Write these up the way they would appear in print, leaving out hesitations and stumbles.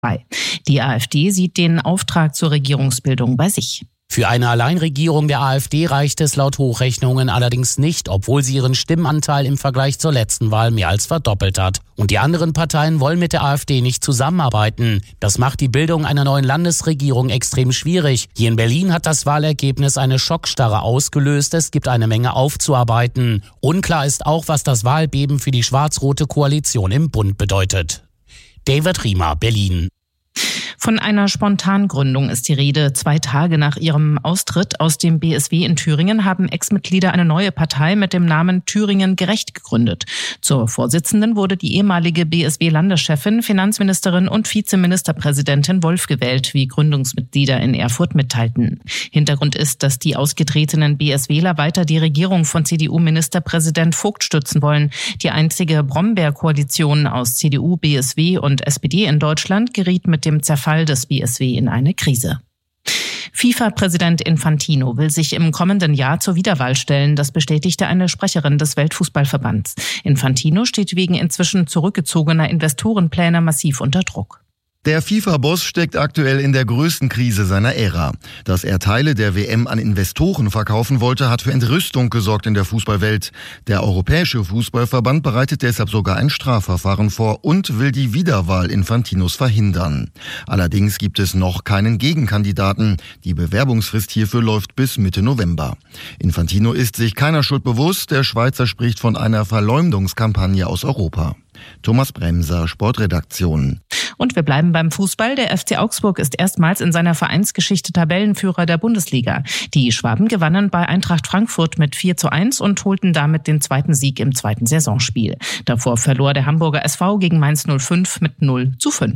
bei. Die AfD sieht den Auftrag zur Regierungsbildung bei sich. Für eine Alleinregierung der AfD reicht es laut Hochrechnungen allerdings nicht, obwohl sie ihren Stimmanteil im Vergleich zur letzten Wahl mehr als verdoppelt hat. Und die anderen Parteien wollen mit der AfD nicht zusammenarbeiten. Das macht die Bildung einer neuen Landesregierung extrem schwierig. Hier in Berlin hat das Wahlergebnis eine Schockstarre ausgelöst. Es gibt eine Menge aufzuarbeiten. Unklar ist auch, was das Wahlbeben für die schwarz-rote Koalition im Bund bedeutet. David Riemer, Berlin. Von einer Spontangründung ist die Rede. 2 Tage nach ihrem Austritt aus dem BSW in Thüringen haben Ex-Mitglieder eine neue Partei mit dem Namen Thüringen Gerecht gegründet. Zur Vorsitzenden wurde die ehemalige BSW-Landeschefin, Finanzministerin und Vizeministerpräsidentin Wolf gewählt, wie Gründungsmitglieder in Erfurt mitteilten. Hintergrund ist, dass die ausgetretenen BSWler weiter die Regierung von CDU-Ministerpräsident Vogt stützen wollen. Die einzige Brombeer-Koalition aus CDU, BSW und SPD in Deutschland geriet mit dem Zerfall des BSW in eine Krise. FIFA-Präsident Infantino will sich im kommenden Jahr zur Wiederwahl stellen. Das bestätigte eine Sprecherin des Weltfußballverbands. Infantino steht wegen inzwischen zurückgezogener Investorenpläne massiv unter Druck. Der FIFA-Boss steckt aktuell in der größten Krise seiner Ära. Dass er Teile der WM an Investoren verkaufen wollte, hat für Entrüstung gesorgt in der Fußballwelt. Der Europäische Fußballverband bereitet deshalb sogar ein Strafverfahren vor und will die Wiederwahl Infantinos verhindern. Allerdings gibt es noch keinen Gegenkandidaten. Die Bewerbungsfrist hierfür läuft bis Mitte November. Infantino ist sich keiner Schuld bewusst. Der Schweizer spricht von einer Verleumdungskampagne aus Europa. Thomas Bremser, Sportredaktion. Und wir bleiben beim Fußball. Der FC Augsburg ist erstmals in seiner Vereinsgeschichte Tabellenführer der Bundesliga. Die Schwaben gewannen bei Eintracht Frankfurt mit 4:1 und holten damit den 2. Sieg im 2. Saisonspiel. Davor verlor der Hamburger SV gegen Mainz 05 mit 0:5.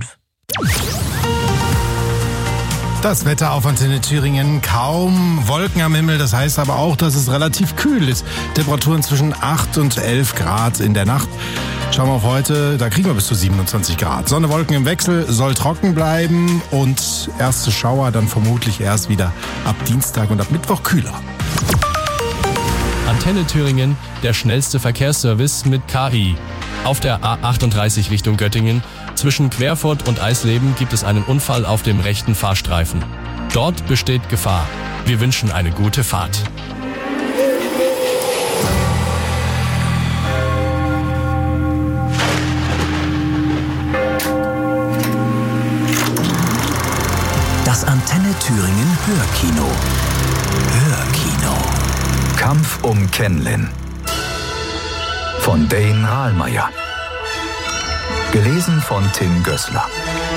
Das Wetter auf Antenne Thüringen, kaum Wolken am Himmel, das heißt aber auch, dass es relativ kühl ist. Temperaturen zwischen 8 und 11 Grad in der Nacht. Schauen wir auf heute, da kriegen wir bis zu 27 Grad. Sonne, Wolken im Wechsel, soll trocken bleiben und erste Schauer dann vermutlich erst wieder ab Dienstag und ab Mittwoch kühler. Antenne Thüringen, der schnellste Verkehrsservice mit KI. Auf der A38 Richtung Göttingen zwischen Querfurt und Eisleben gibt es einen Unfall auf dem rechten Fahrstreifen. Dort besteht Gefahr. Wir wünschen eine gute Fahrt. Das Antenne Thüringen Hörkino. Hörkino. Kampf um Kenlin. Von Dane Rahlmeier. Gelesen von Tim Gößler.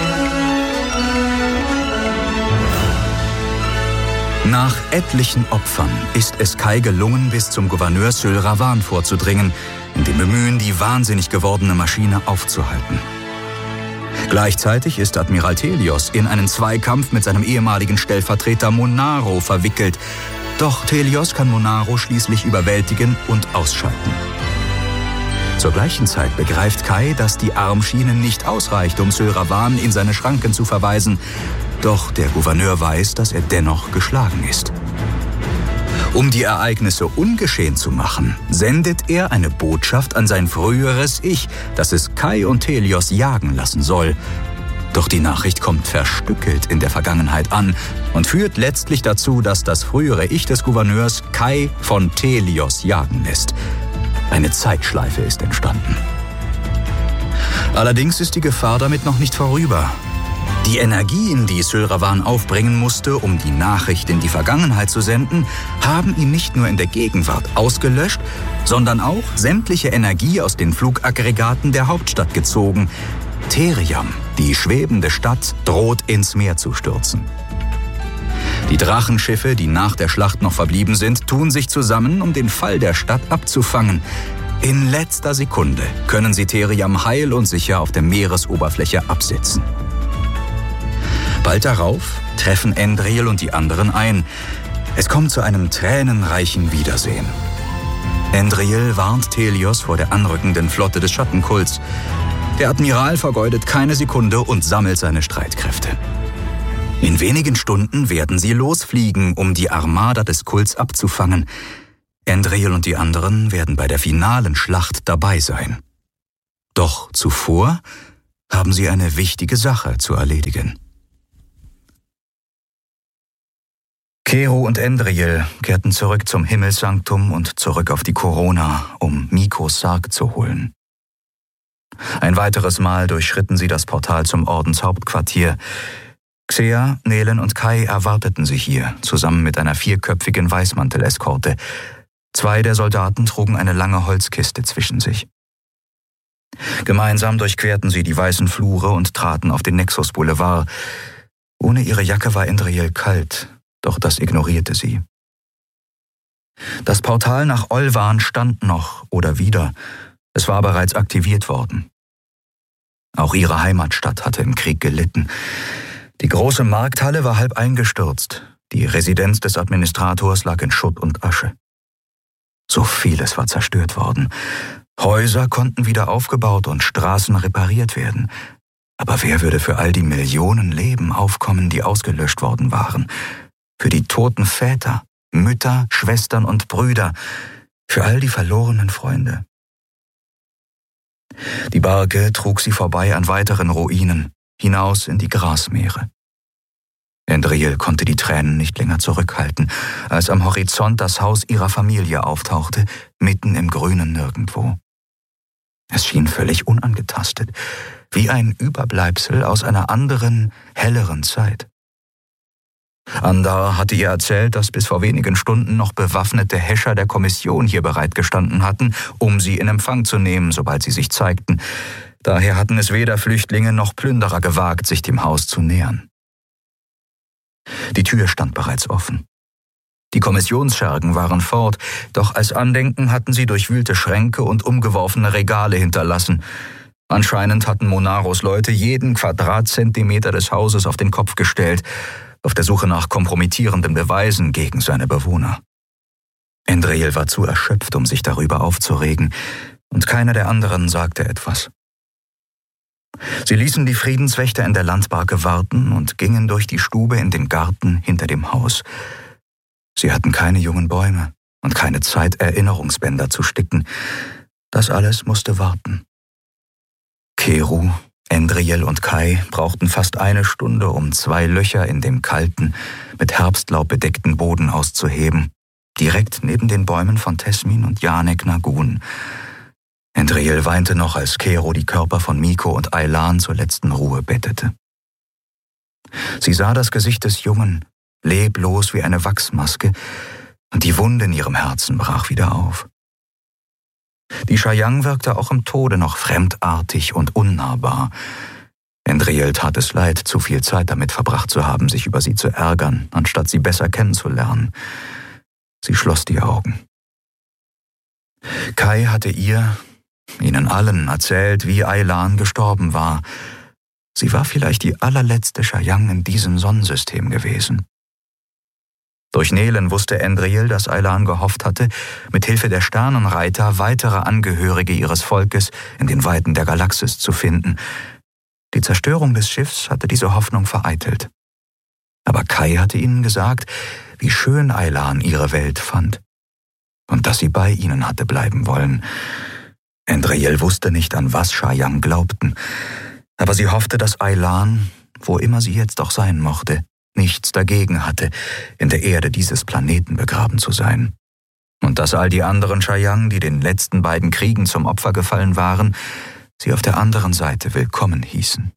Nach etlichen Opfern ist es Kai gelungen, bis zum Gouverneur Syl Ravan vorzudringen, in dem Bemühen, die wahnsinnig gewordene Maschine aufzuhalten. Gleichzeitig ist Admiral Thelios in einen Zweikampf mit seinem ehemaligen Stellvertreter Monaro verwickelt. Doch Thelios kann Monaro schließlich überwältigen und ausschalten. Zur gleichen Zeit begreift Kai, dass die Armschiene nicht ausreicht, um Syl Ravan in seine Schranken zu verweisen. Doch der Gouverneur weiß, dass er dennoch geschlagen ist. Um die Ereignisse ungeschehen zu machen, sendet er eine Botschaft an sein früheres Ich, dass es Kai und Thelios jagen lassen soll. Doch die Nachricht kommt verstückelt in der Vergangenheit an und führt letztlich dazu, dass das frühere Ich des Gouverneurs Kai von Thelios jagen lässt. Eine Zeitschleife ist entstanden. Allerdings ist die Gefahr damit noch nicht vorüber. Die Energien, die Syl Ravan aufbringen musste, um die Nachricht in die Vergangenheit zu senden, haben ihn nicht nur in der Gegenwart ausgelöscht, sondern auch sämtliche Energie aus den Flugaggregaten der Hauptstadt gezogen. Theriam, die schwebende Stadt, droht ins Meer zu stürzen. Die Drachenschiffe, die nach der Schlacht noch verblieben sind, tun sich zusammen, um den Fall der Stadt abzufangen. In letzter Sekunde können sie Theriam heil und sicher auf der Meeresoberfläche absetzen. Bald darauf treffen Endril und die anderen ein. Es kommt zu einem tränenreichen Wiedersehen. Endril warnt Thelios vor der anrückenden Flotte des Schattenkults. Der Admiral vergeudet keine Sekunde und sammelt seine Streitkräfte. In wenigen Stunden werden sie losfliegen, um die Armada des Kults abzufangen. Endril und die anderen werden bei der finalen Schlacht dabei sein. Doch zuvor haben sie eine wichtige Sache zu erledigen. Kero und Endriel kehrten zurück zum Himmelssanktum und zurück auf die Corona, um Mikos Sarg zu holen. Ein weiteres Mal durchschritten sie das Portal zum Ordenshauptquartier. Xea, Nelen und Kai erwarteten sie hier, zusammen mit einer 4-köpfigen Weißmantel-Eskorte. 2 der Soldaten trugen eine lange Holzkiste zwischen sich. Gemeinsam durchquerten sie die weißen Flure und traten auf den Nexus Boulevard. Ohne ihre Jacke war Endriel kalt, doch das ignorierte sie. Das Portal nach Olvan stand noch oder wieder. Es war bereits aktiviert worden. Auch ihre Heimatstadt hatte im Krieg gelitten. Die große Markthalle war halb eingestürzt. Die Residenz des Administrators lag in Schutt und Asche. So vieles war zerstört worden. Häuser konnten wieder aufgebaut und Straßen repariert werden. Aber wer würde für all die Millionen Leben aufkommen, die ausgelöscht worden waren? Für die toten Väter, Mütter, Schwestern und Brüder, für all die verlorenen Freunde. Die Barke trug sie vorbei an weiteren Ruinen, hinaus in die Grasmeere. Endriel konnte die Tränen nicht länger zurückhalten, als am Horizont das Haus ihrer Familie auftauchte, mitten im grünen Nirgendwo. Es schien völlig unangetastet, wie ein Überbleibsel aus einer anderen, helleren Zeit. Andar hatte ihr erzählt, dass bis vor wenigen Stunden noch bewaffnete Häscher der Kommission hier bereitgestanden hatten, um sie in Empfang zu nehmen, sobald sie sich zeigten. Daher hatten es weder Flüchtlinge noch Plünderer gewagt, sich dem Haus zu nähern. Die Tür stand bereits offen. Die Kommissionsschergen waren fort, doch als Andenken hatten sie durchwühlte Schränke und umgeworfene Regale hinterlassen. Anscheinend hatten Monaros Leute jeden Quadratzentimeter des Hauses auf den Kopf gestellt, auf der Suche nach kompromittierenden Beweisen gegen seine Bewohner. Endriel war zu erschöpft, um sich darüber aufzuregen, und keiner der anderen sagte etwas. Sie ließen die Friedenswächter in der Landbarke warten und gingen durch die Stube in den Garten hinter dem Haus. Sie hatten keine jungen Bäume und keine Zeit, Erinnerungsbänder zu sticken. Das alles musste warten. Kero, Endriel und Kai brauchten fast 1 Stunde, um 2 Löcher in dem kalten, mit Herbstlaub bedeckten Boden auszuheben, direkt neben den Bäumen von Tesmin und Janek Nagun. Endriel weinte noch, als Kero die Körper von Miko und Aylan zur letzten Ruhe bettete. Sie sah das Gesicht des Jungen, leblos wie eine Wachsmaske, und die Wunde in ihrem Herzen brach wieder auf. Die Chayang wirkte auch im Tode noch fremdartig und unnahbar. Endriel tat es leid, zu viel Zeit damit verbracht zu haben, sich über sie zu ärgern, anstatt sie besser kennenzulernen. Sie schloss die Augen. Kai hatte ihnen allen erzählt, wie Aylan gestorben war. Sie war vielleicht die allerletzte Chayang in diesem Sonnensystem gewesen. Durch Nelen wusste Endriel, dass Aylan gehofft hatte, mit Hilfe der Sternenreiter weitere Angehörige ihres Volkes in den Weiten der Galaxis zu finden. Die Zerstörung des Schiffs hatte diese Hoffnung vereitelt. Aber Kai hatte ihnen gesagt, wie schön Aylan ihre Welt fand und dass sie bei ihnen hatte bleiben wollen. Endriel wusste nicht, an was Chayang glaubten, aber sie hoffte, dass Aylan, wo immer sie jetzt auch sein mochte, nichts dagegen hatte, in der Erde dieses Planeten begraben zu sein. Und dass all die anderen Chayang, die den letzten beiden Kriegen zum Opfer gefallen waren, sie auf der anderen Seite willkommen hießen.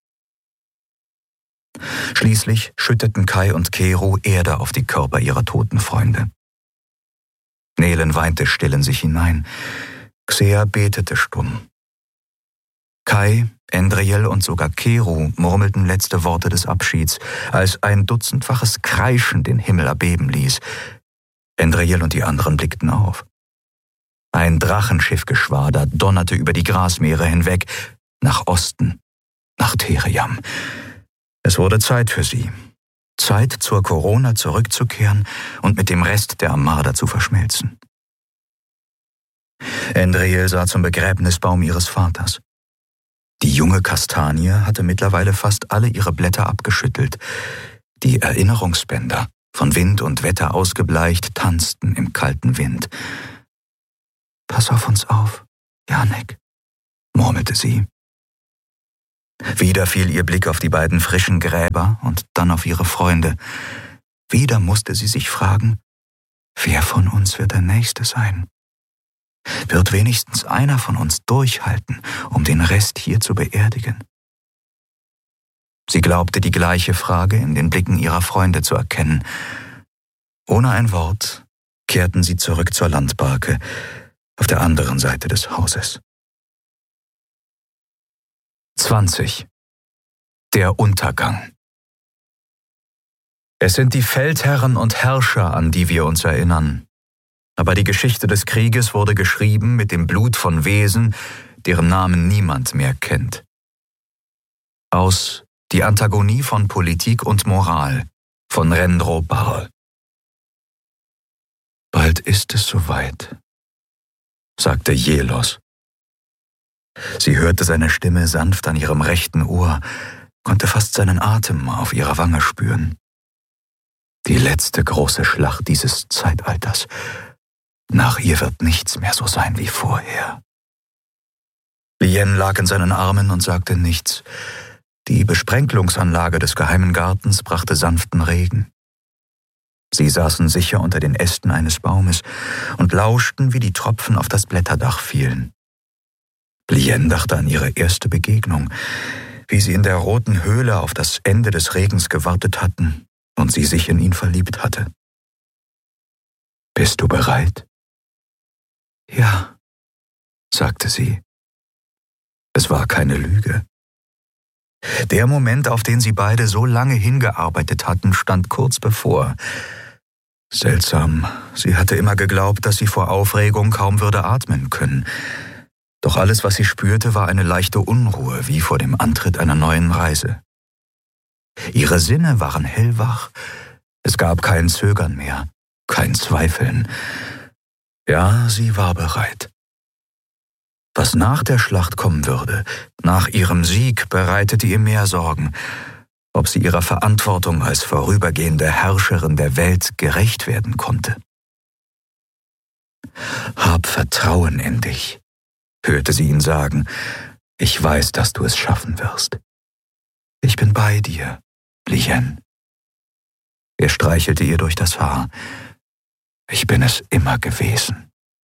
Schließlich schütteten Kai und Kero Erde auf die Körper ihrer toten Freunde. Nelen weinte still in sich hinein. Xea betete stumm. Kai, Endriel und sogar Kero murmelten letzte Worte des Abschieds, als ein dutzendfaches Kreischen den Himmel erbeben ließ. Endriel und die anderen blickten auf. Ein Drachenschiffgeschwader donnerte über die Grasmeere hinweg, nach Osten, nach Theriam. Es wurde Zeit für sie. Zeit, zur Corona zurückzukehren und mit dem Rest der Armada zu verschmelzen. Endriel sah zum Begräbnisbaum ihres Vaters. Die junge Kastanie hatte mittlerweile fast alle ihre Blätter abgeschüttelt. Die Erinnerungsbänder, von Wind und Wetter ausgebleicht, tanzten im kalten Wind. »Pass auf uns auf, Janek«, murmelte sie. Wieder fiel ihr Blick auf die beiden frischen Gräber und dann auf ihre Freunde. Wieder musste sie sich fragen, wer von uns wird der Nächste sein? Wird wenigstens einer von uns durchhalten, um den Rest hier zu beerdigen? Sie glaubte, die gleiche Frage in den Blicken ihrer Freunde zu erkennen. Ohne ein Wort kehrten sie zurück zur Landbarke auf der anderen Seite des Hauses. 20. Der Untergang. Es sind die Feldherren und Herrscher, an die wir uns erinnern. Aber die Geschichte des Krieges wurde geschrieben mit dem Blut von Wesen, deren Namen niemand mehr kennt. Aus Die Antagonie von Politik und Moral von Rendro Barl. Bald ist es soweit, sagte Jelos. Sie hörte seine Stimme sanft an ihrem rechten Ohr, konnte fast seinen Atem auf ihrer Wange spüren. Die letzte große Schlacht dieses Zeitalters. Nach ihr wird nichts mehr so sein wie vorher. Lien lag in seinen Armen und sagte nichts. Die Besprenkelungsanlage des geheimen Gartens brachte sanften Regen. Sie saßen sicher unter den Ästen eines Baumes und lauschten, wie die Tropfen auf das Blätterdach fielen. Lien dachte an ihre erste Begegnung, wie sie in der roten Höhle auf das Ende des Regens gewartet hatten und sie sich in ihn verliebt hatte. »Bist du bereit?« »Ja«, sagte sie. Es war keine Lüge. Der Moment, auf den sie beide so lange hingearbeitet hatten, stand kurz bevor. Seltsam, sie hatte immer geglaubt, dass sie vor Aufregung kaum würde atmen können. Doch alles, was sie spürte, war eine leichte Unruhe, wie vor dem Antritt einer neuen Reise. Ihre Sinne waren hellwach. Es gab kein Zögern mehr, kein Zweifeln. Ja, sie war bereit. Was nach der Schlacht kommen würde, nach ihrem Sieg, bereitete ihr mehr Sorgen. Ob sie ihrer Verantwortung als vorübergehende Herrscherin der Welt gerecht werden konnte. »Hab Vertrauen in dich«, hörte sie ihn sagen. »Ich weiß, dass du es schaffen wirst. Ich bin bei dir, Lien.« Er streichelte ihr durch das Haar. »Ich bin es immer gewesen.«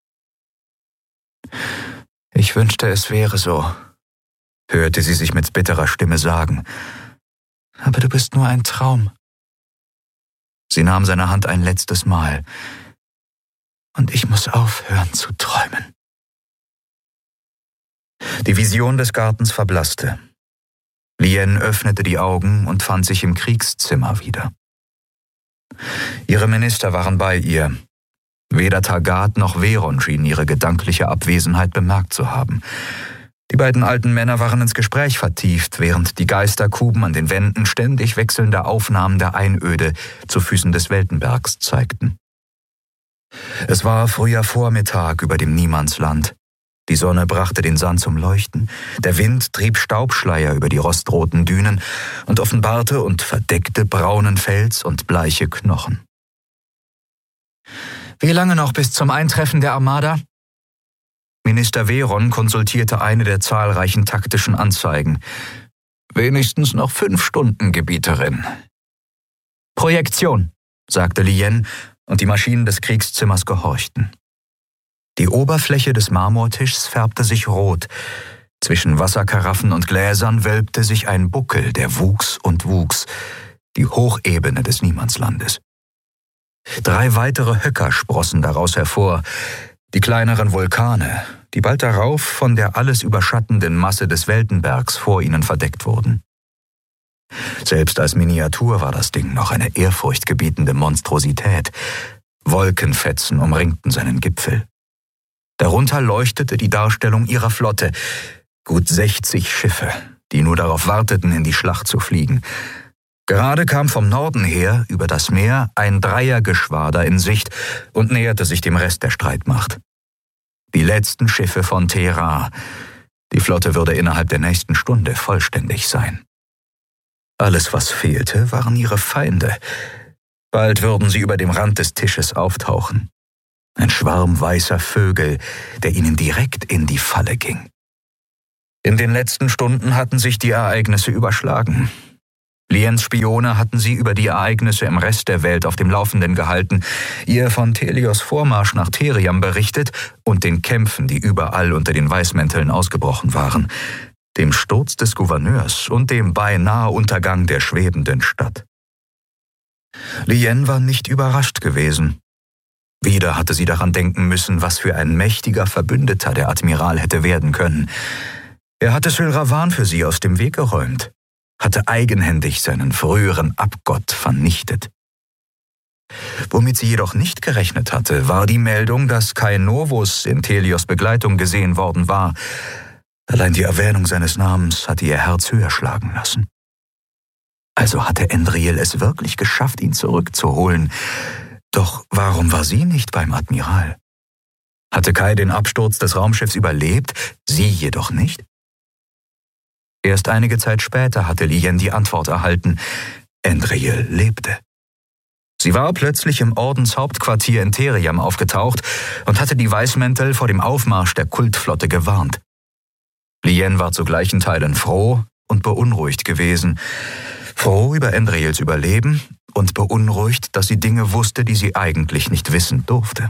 »Ich wünschte, es wäre so«, hörte sie sich mit bitterer Stimme sagen. »Aber du bist nur ein Traum.« Sie nahm seine Hand ein letztes Mal. »Und ich muss aufhören zu träumen.« Die Vision des Gartens verblasste. Lien öffnete die Augen und fand sich im Kriegszimmer wieder. Ihre Minister waren bei ihr. Weder Tagat noch Veron schienen ihre gedankliche Abwesenheit bemerkt zu haben. Die beiden alten Männer waren ins Gespräch vertieft, während die Geisterkuben an den Wänden ständig wechselnde Aufnahmen der Einöde zu Füßen des Weltenbergs zeigten. Es war früher Vormittag über dem Niemandsland. Die Sonne brachte den Sand zum Leuchten, der Wind trieb Staubschleier über die rostroten Dünen und offenbarte und verdeckte braunen Fels und bleiche Knochen. »Wie lange noch bis zum Eintreffen der Armada?« Minister Veron konsultierte eine der zahlreichen taktischen Anzeigen. »Wenigstens noch 5 Stunden, Gebieterin.« »Projektion«, sagte Lien, und die Maschinen des Kriegszimmers gehorchten. Die Oberfläche des Marmortischs färbte sich rot. Zwischen Wasserkaraffen und Gläsern wölbte sich ein Buckel, der wuchs und wuchs, die Hochebene des Niemandslandes. 3 weitere Höcker sprossen daraus hervor, die kleineren Vulkane, die bald darauf von der alles überschattenden Masse des Weltenbergs vor ihnen verdeckt wurden. Selbst als Miniatur war das Ding noch eine ehrfurchtgebietende Monstrosität. Wolkenfetzen umringten seinen Gipfel. Darunter leuchtete die Darstellung ihrer Flotte, gut 60 Schiffe, die nur darauf warteten, in die Schlacht zu fliegen. Gerade kam vom Norden her, über das Meer, ein Dreiergeschwader in Sicht und näherte sich dem Rest der Streitmacht. Die letzten Schiffe von Terra. Die Flotte würde innerhalb der nächsten Stunde vollständig sein. Alles, was fehlte, waren ihre Feinde. Bald würden sie über dem Rand des Tisches auftauchen. Ein Schwarm weißer Vögel, der ihnen direkt in die Falle ging. In den letzten Stunden hatten sich die Ereignisse überschlagen. Liens Spione hatten sie über die Ereignisse im Rest der Welt auf dem Laufenden gehalten, ihr von Thelios Vormarsch nach Theriam berichtet und den Kämpfen, die überall unter den Weißmänteln ausgebrochen waren, dem Sturz des Gouverneurs und dem beinahe Untergang der schwebenden Stadt. Lien war nicht überrascht gewesen. Wieder hatte sie daran denken müssen, was für ein mächtiger Verbündeter der Admiral hätte werden können. Er hatte Sylravan für sie aus dem Weg geräumt, hatte eigenhändig seinen früheren Abgott vernichtet. Womit sie jedoch nicht gerechnet hatte, war die Meldung, dass Kai Novus in Thelios Begleitung gesehen worden war. Allein die Erwähnung seines Namens hatte ihr Herz höher schlagen lassen. Also hatte Endriel es wirklich geschafft, ihn zurückzuholen. Doch warum war sie nicht beim Admiral? Hatte Kai den Absturz des Raumschiffs überlebt, sie jedoch nicht? Erst einige Zeit später hatte Lien die Antwort erhalten: Endriel lebte. Sie war plötzlich im Ordenshauptquartier in Theriam aufgetaucht und hatte die Weißmäntel vor dem Aufmarsch der Kultflotte gewarnt. Lien war zu gleichen Teilen froh und beunruhigt gewesen. Froh über Endriels Überleben und beunruhigt, dass sie Dinge wusste, die sie eigentlich nicht wissen durfte.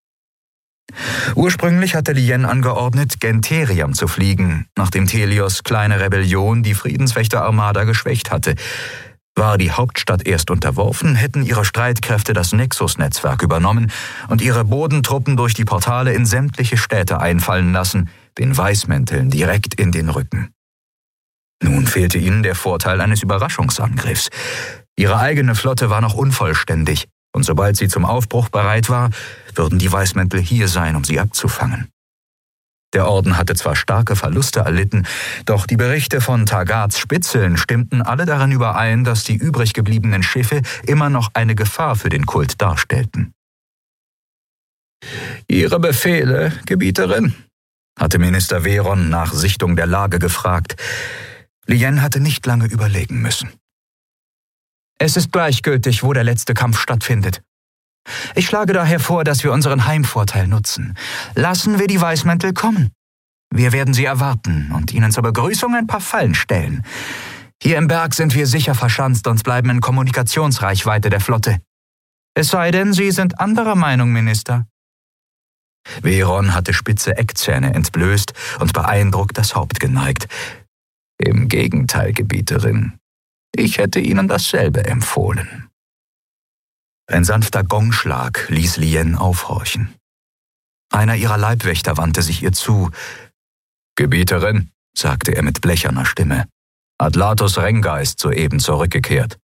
Ursprünglich hatte Lien angeordnet, gen Theriam zu fliegen, nachdem Thelios kleine Rebellion die Friedenswächterarmada geschwächt hatte. War die Hauptstadt erst unterworfen, hätten ihre Streitkräfte das Nexus-Netzwerk übernommen und ihre Bodentruppen durch die Portale in sämtliche Städte einfallen lassen, den Weißmänteln direkt in den Rücken. Nun fehlte ihnen der Vorteil eines Überraschungsangriffs. Ihre eigene Flotte war noch unvollständig, und sobald sie zum Aufbruch bereit war, würden die Weißmäntel hier sein, um sie abzufangen. Der Orden hatte zwar starke Verluste erlitten, doch die Berichte von Tagats Spitzeln stimmten alle darin überein, dass die übrig gebliebenen Schiffe immer noch eine Gefahr für den Kult darstellten. »Ihre Befehle, Gebieterin?« hatte Minister Veron nach Sichtung der Lage gefragt. Lien hatte nicht lange überlegen müssen. »Es ist gleichgültig, wo der letzte Kampf stattfindet. Ich schlage daher vor, dass wir unseren Heimvorteil nutzen. Lassen wir die Weißmäntel kommen. Wir werden sie erwarten und ihnen zur Begrüßung ein paar Fallen stellen. Hier im Berg sind wir sicher verschanzt und bleiben in Kommunikationsreichweite der Flotte. Es sei denn, Sie sind anderer Meinung, Minister.« Veron hatte spitze Eckzähne entblößt und beeindruckt das Haupt geneigt. »Im Gegenteil, Gebieterin. Ich hätte Ihnen dasselbe empfohlen.« Ein sanfter Gongschlag ließ Lien aufhorchen. Einer ihrer Leibwächter wandte sich ihr zu. »Gebieterin«, sagte er mit blecherner Stimme, »Adlatus Renga ist soeben zurückgekehrt.«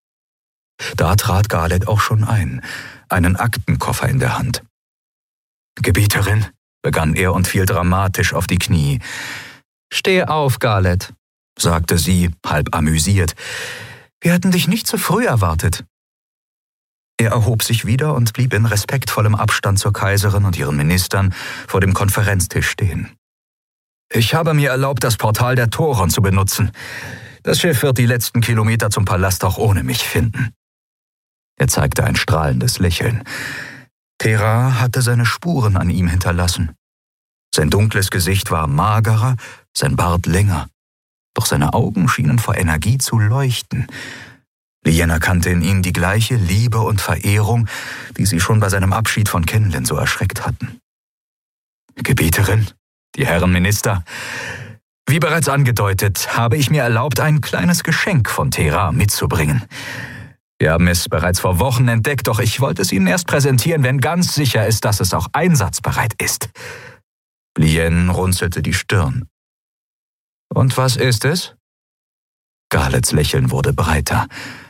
Da trat Galet auch schon ein, einen Aktenkoffer in der Hand. »Gebieterin«, begann er und fiel dramatisch auf die Knie. »Steh auf, Galet«, sagte sie, halb amüsiert. »Wir hatten dich nicht so früh erwartet.« Er erhob sich wieder und blieb in respektvollem Abstand zur Kaiserin und ihren Ministern vor dem Konferenztisch stehen. »Ich habe mir erlaubt, das Portal der Thoron zu benutzen. Das Schiff wird die letzten Kilometer zum Palast auch ohne mich finden.« Er zeigte ein strahlendes Lächeln. Thera hatte seine Spuren an ihm hinterlassen. Sein dunkles Gesicht war magerer, sein Bart länger. Doch seine Augen schienen vor Energie zu leuchten. Lien erkannte in ihm die gleiche Liebe und Verehrung, die sie schon bei seinem Abschied von Kenlin so erschreckt hatten. »Gebieterin, die Herren Minister, wie bereits angedeutet, habe ich mir erlaubt, ein kleines Geschenk von Thera mitzubringen. Wir haben es bereits vor Wochen entdeckt, doch ich wollte es Ihnen erst präsentieren, wenn ganz sicher ist, dass es auch einsatzbereit ist.« Lien runzelte die Stirn. »Und was ist es?« Galets Lächeln wurde breiter.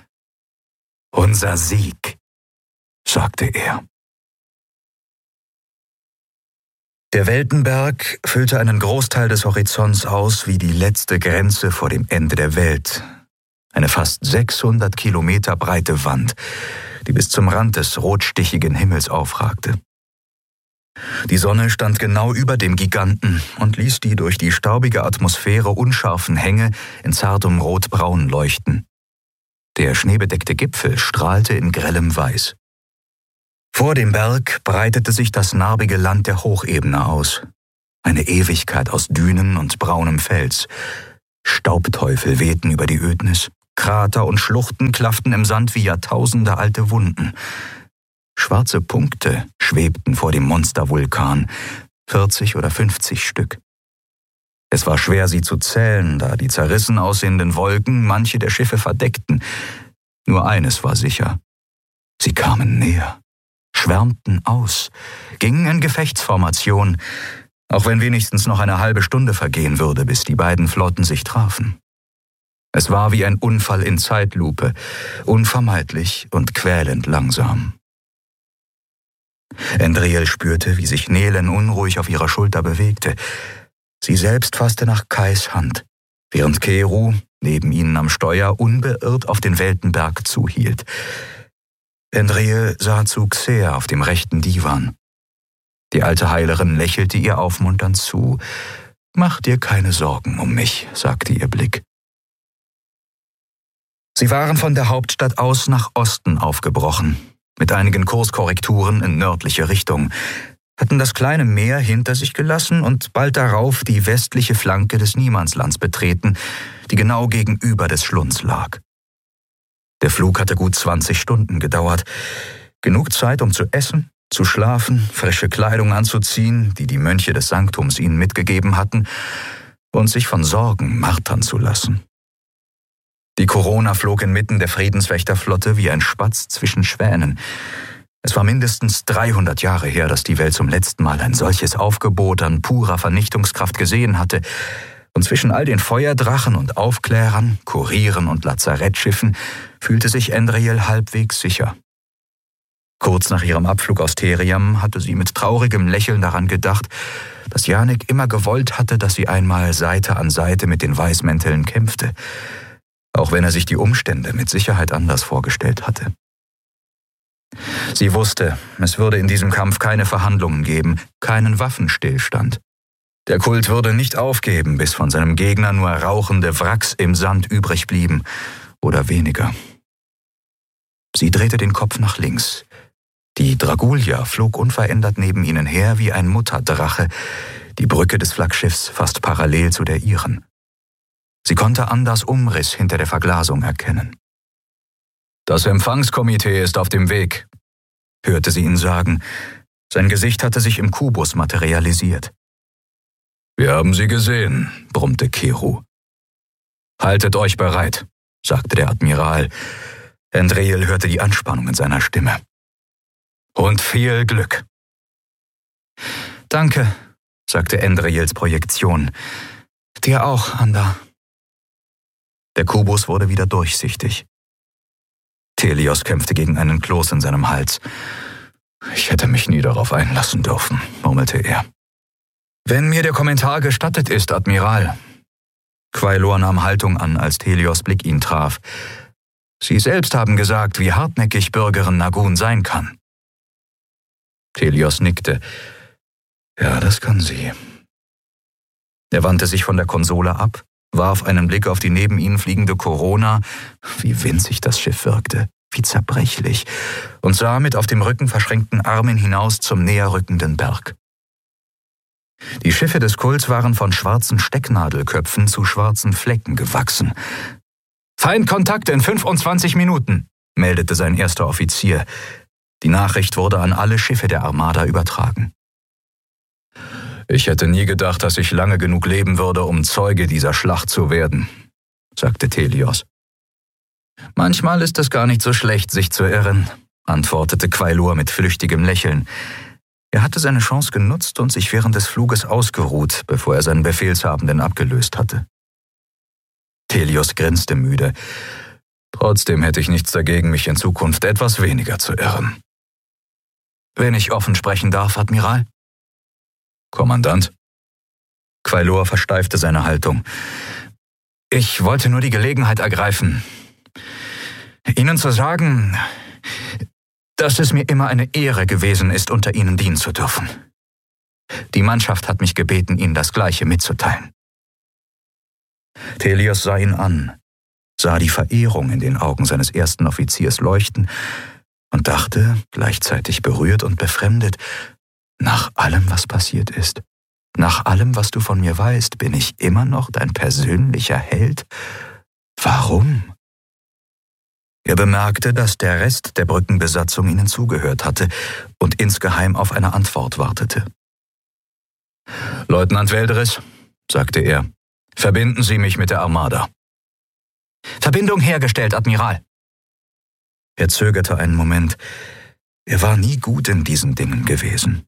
»Unser Sieg«, sagte er. Der Weltenberg füllte einen Großteil des Horizonts aus wie die letzte Grenze vor dem Ende der Welt. Eine fast 600 Kilometer breite Wand, die bis zum Rand des rotstichigen Himmels aufragte. Die Sonne stand genau über dem Giganten und ließ die durch die staubige Atmosphäre unscharfen Hänge in zartem Rotbraun leuchten. Der schneebedeckte Gipfel strahlte in grellem Weiß. Vor dem Berg breitete sich das narbige Land der Hochebene aus. Eine Ewigkeit aus Dünen und braunem Fels. Staubteufel wehten über die Ödnis. Krater und Schluchten klafften im Sand wie Jahrtausende alte Wunden. Schwarze Punkte schwebten vor dem Monstervulkan, 40 oder 50 Stück. Es war schwer, sie zu zählen, da die zerrissen aussehenden Wolken manche der Schiffe verdeckten. Nur eines war sicher: sie kamen näher, schwärmten aus, gingen in Gefechtsformation, auch wenn wenigstens noch eine halbe Stunde vergehen würde, bis die beiden Flotten sich trafen. Es war wie ein Unfall in Zeitlupe, unvermeidlich und quälend langsam. Endriel spürte, wie sich Nelen unruhig auf ihrer Schulter bewegte. Sie selbst fasste nach Kais Hand, während Keru neben ihnen am Steuer unbeirrt auf den Weltenberg zuhielt. Endriel sah zu Xer auf dem rechten Divan. Die alte Heilerin lächelte ihr aufmunternd zu. »Mach dir keine Sorgen um mich«, sagte ihr Blick. Sie waren von der Hauptstadt aus nach Osten aufgebrochen, mit einigen Kurskorrekturen in nördliche Richtung, hatten das kleine Meer hinter sich gelassen und bald darauf die westliche Flanke des Niemandslands betreten, die genau gegenüber des Schlunds lag. Der Flug hatte gut 20 Stunden gedauert, genug Zeit, um zu essen, zu schlafen, frische Kleidung anzuziehen, die die Mönche des Sanktums ihnen mitgegeben hatten, und sich von Sorgen martern zu lassen. Die Corona flog inmitten der Friedenswächterflotte wie ein Spatz zwischen Schwänen. Es war mindestens 300 Jahre her, dass die Welt zum letzten Mal ein solches Aufgebot an purer Vernichtungskraft gesehen hatte. Und zwischen all den Feuerdrachen und Aufklärern, Kurieren und Lazarettschiffen fühlte sich Endriel halbwegs sicher. Kurz nach ihrem Abflug aus Theriam hatte sie mit traurigem Lächeln daran gedacht, dass Janek immer gewollt hatte, dass sie einmal Seite an Seite mit den Weißmänteln kämpfte, auch wenn er sich die Umstände mit Sicherheit anders vorgestellt hatte. Sie wusste, es würde in diesem Kampf keine Verhandlungen geben, keinen Waffenstillstand. Der Kult würde nicht aufgeben, bis von seinem Gegner nur rauchende Wracks im Sand übrig blieben, oder weniger. Sie drehte den Kopf nach links. Die Dragulia flog unverändert neben ihnen her wie ein Mutterdrache, die Brücke des Flaggschiffs fast parallel zu der ihren. Sie konnte Anders Umriss hinter der Verglasung erkennen. »Das Empfangskomitee ist auf dem Weg«, hörte sie ihn sagen. Sein Gesicht hatte sich im Kubus materialisiert. »Wir haben sie gesehen«, brummte Keru. »Haltet euch bereit«, sagte der Admiral. Endriel hörte die Anspannung in seiner Stimme. »Und viel Glück.« »Danke«, sagte Endriels Projektion. »Dir auch, Anda.« Der Kubus wurde wieder durchsichtig. Telios kämpfte gegen einen Kloß in seinem Hals. »Ich hätte mich nie darauf einlassen dürfen«, murmelte er. »Wenn mir der Kommentar gestattet ist, Admiral.« Quailor nahm Haltung an, als Telios Blick ihn traf. »Sie selbst haben gesagt, wie hartnäckig Bürgerin Nagun sein kann.« Telios nickte. »Ja, das kann sie.« Er wandte sich von der Konsole ab, warf einen Blick auf die neben ihnen fliegende Corona, wie winzig das Schiff wirkte, wie zerbrechlich, und sah mit auf dem Rücken verschränkten Armen hinaus zum näher rückenden Berg. Die Schiffe des Kults waren von schwarzen Stecknadelköpfen zu schwarzen Flecken gewachsen. »Feindkontakt in 25 Minuten«, meldete sein erster Offizier. Die Nachricht wurde an alle Schiffe der Armada übertragen. »Ich hätte nie gedacht, dass ich lange genug leben würde, um Zeuge dieser Schlacht zu werden«, sagte Telios. »Manchmal ist es gar nicht so schlecht, sich zu irren«, antwortete Quailor mit flüchtigem Lächeln. Er hatte seine Chance genutzt und sich während des Fluges ausgeruht, bevor er seinen Befehlshabenden abgelöst hatte. Telios grinste müde. »Trotzdem hätte ich nichts dagegen, mich in Zukunft etwas weniger zu irren.« »Wenn ich offen sprechen darf, Admiral?« »Kommandant?« Quailor versteifte seine Haltung. »Ich wollte nur die Gelegenheit ergreifen, Ihnen zu sagen, dass es mir immer eine Ehre gewesen ist, unter Ihnen dienen zu dürfen. Die Mannschaft hat mich gebeten, Ihnen das Gleiche mitzuteilen.« Telios sah ihn an, sah die Verehrung in den Augen seines ersten Offiziers leuchten und dachte, gleichzeitig berührt und befremdet, nach allem, was passiert ist, Nach allem, was du von mir weißt, bin ich immer noch dein persönlicher Held? Warum? Er bemerkte, dass der Rest der Brückenbesatzung ihnen zugehört hatte und insgeheim auf eine Antwort wartete. »Leutnant Weldres«, sagte er, »verbinden Sie mich mit der Armada.« »Verbindung hergestellt, Admiral.« Er zögerte einen Moment. Er war nie gut in diesen Dingen gewesen.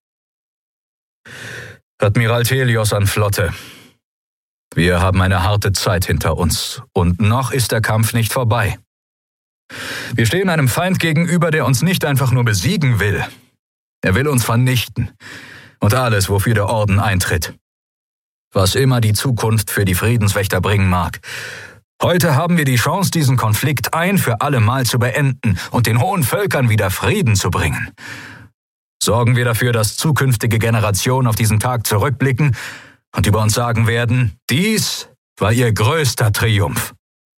»Admiral Thelios an Flotte. Wir haben eine harte Zeit hinter uns und noch ist der Kampf nicht vorbei. Wir stehen einem Feind gegenüber, der uns nicht einfach nur besiegen will. Er will uns vernichten und alles, wofür der Orden eintritt. Was immer die Zukunft für die Friedenswächter bringen mag. Heute haben wir die Chance, diesen Konflikt ein für alle Mal zu beenden und den hohen Völkern wieder Frieden zu bringen. Sorgen wir dafür, dass zukünftige Generationen auf diesen Tag zurückblicken und über uns sagen werden, dies war ihr größter Triumph.«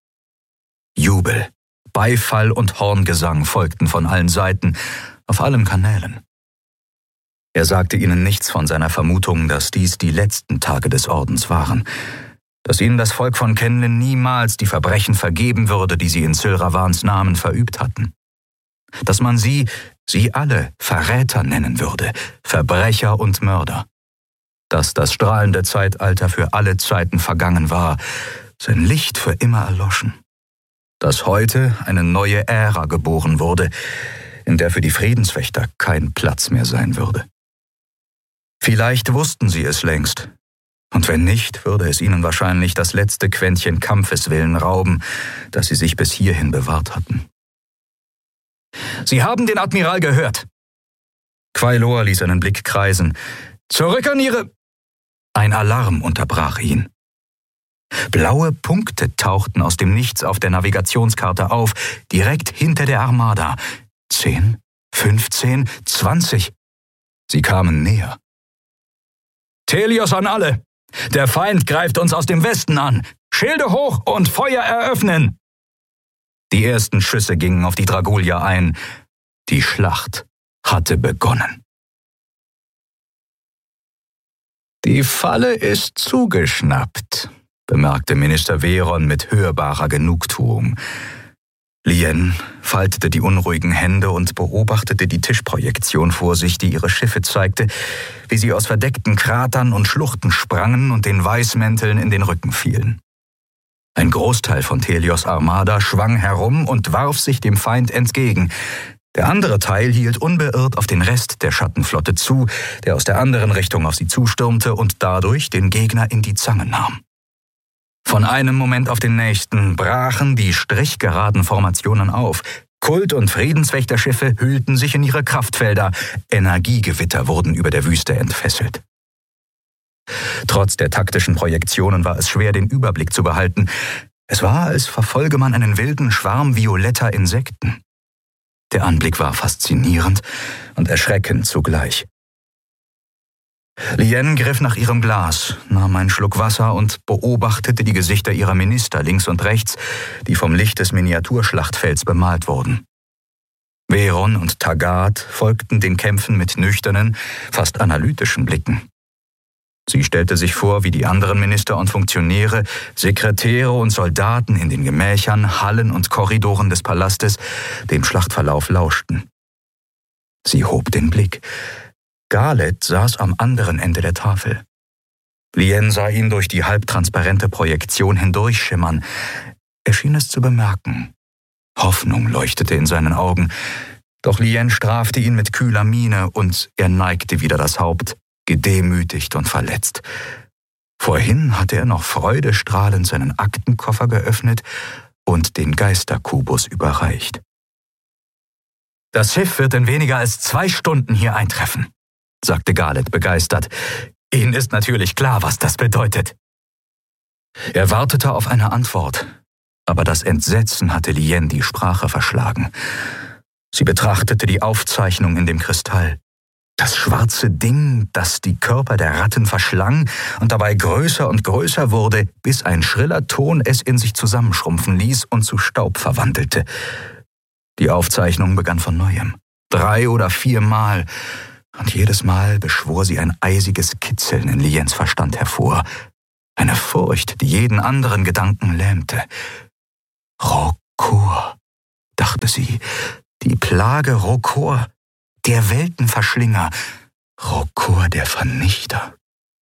Jubel, Beifall und Horngesang folgten von allen Seiten, auf allen Kanälen. Er sagte ihnen nichts von seiner Vermutung, dass dies die letzten Tage des Ordens waren, dass ihnen das Volk von Kenlen niemals die Verbrechen vergeben würde, die sie in Sylravans Namen verübt hatten. Dass man sie alle Verräter nennen würde, Verbrecher und Mörder. Dass das strahlende Zeitalter für alle Zeiten vergangen war, sein Licht für immer erloschen. Dass heute eine neue Ära geboren wurde, in der für die Friedenswächter kein Platz mehr sein würde. Vielleicht wussten sie es längst. Und wenn nicht, würde es ihnen wahrscheinlich das letzte Quäntchen Kampfeswillen rauben, das sie sich bis hierhin bewahrt hatten. »Sie haben den Admiral gehört!« Quailor ließ einen Blick kreisen. »Zurück an Ihre...« Ein Alarm unterbrach ihn. Blaue Punkte tauchten aus dem Nichts auf der Navigationskarte auf, direkt hinter der Armada. 10, 15, 20. Sie kamen näher. »Thelios an alle! Der Feind greift uns aus dem Westen an! Schilde hoch und Feuer eröffnen!« Die ersten Schüsse gingen auf die Dragulier ein. Die Schlacht hatte begonnen. »Die Falle ist zugeschnappt«, bemerkte Minister Veron mit hörbarer Genugtuung. Lien faltete die unruhigen Hände und beobachtete die Tischprojektion vor sich, die ihre Schiffe zeigte, wie sie aus verdeckten Kratern und Schluchten sprangen und den Weißmänteln in den Rücken fielen. Ein Großteil von Thelios Armada schwang herum und warf sich dem Feind entgegen. Der andere Teil hielt unbeirrt auf den Rest der Schattenflotte zu, der aus der anderen Richtung auf sie zustürmte und dadurch den Gegner in die Zange nahm. Von einem Moment auf den nächsten brachen die strichgeraden Formationen auf. Kult- und Friedenswächterschiffe hüllten sich in ihre Kraftfelder. Energiegewitter wurden über der Wüste entfesselt. Trotz der taktischen Projektionen war es schwer, den Überblick zu behalten. Es war, als verfolge man einen wilden Schwarm violetter Insekten. Der Anblick war faszinierend und erschreckend zugleich. Lien griff nach ihrem Glas, nahm einen Schluck Wasser und beobachtete die Gesichter ihrer Minister links und rechts, die vom Licht des Miniaturschlachtfelds bemalt wurden. Veron und Taggart folgten den Kämpfen mit nüchternen, fast analytischen Blicken. Sie stellte sich vor, wie die anderen Minister und Funktionäre, Sekretäre und Soldaten in den Gemächern, Hallen und Korridoren des Palastes dem Schlachtverlauf lauschten. Sie hob den Blick. Garlet saß am anderen Ende der Tafel. Lien sah ihn durch die halbtransparente Projektion hindurchschimmern. Er schien es zu bemerken. Hoffnung leuchtete in seinen Augen. Doch Lien strafte ihn mit kühler Miene und er neigte wieder das Haupt, gedemütigt und verletzt. Vorhin hatte er noch freudestrahlend seinen Aktenkoffer geöffnet und den Geisterkubus überreicht. »Das Schiff wird in weniger als 2 Stunden hier eintreffen«, sagte Garlet begeistert. »Ihnen ist natürlich klar, was das bedeutet.« Er wartete auf eine Antwort, aber das Entsetzen hatte Lien die Sprache verschlagen. Sie betrachtete die Aufzeichnung in dem Kristall. Das schwarze Ding, das die Körper der Ratten verschlang und dabei größer und größer wurde, bis ein schriller Ton es in sich zusammenschrumpfen ließ und zu Staub verwandelte. Die Aufzeichnung begann von neuem. 3 oder 4 Mal. Und jedes Mal beschwor sie ein eisiges Kitzeln in Liens Verstand hervor. Eine Furcht, die jeden anderen Gedanken lähmte. Rokor, dachte sie, die Plage Rokor, der Weltenverschlinger, Rokor der Vernichter.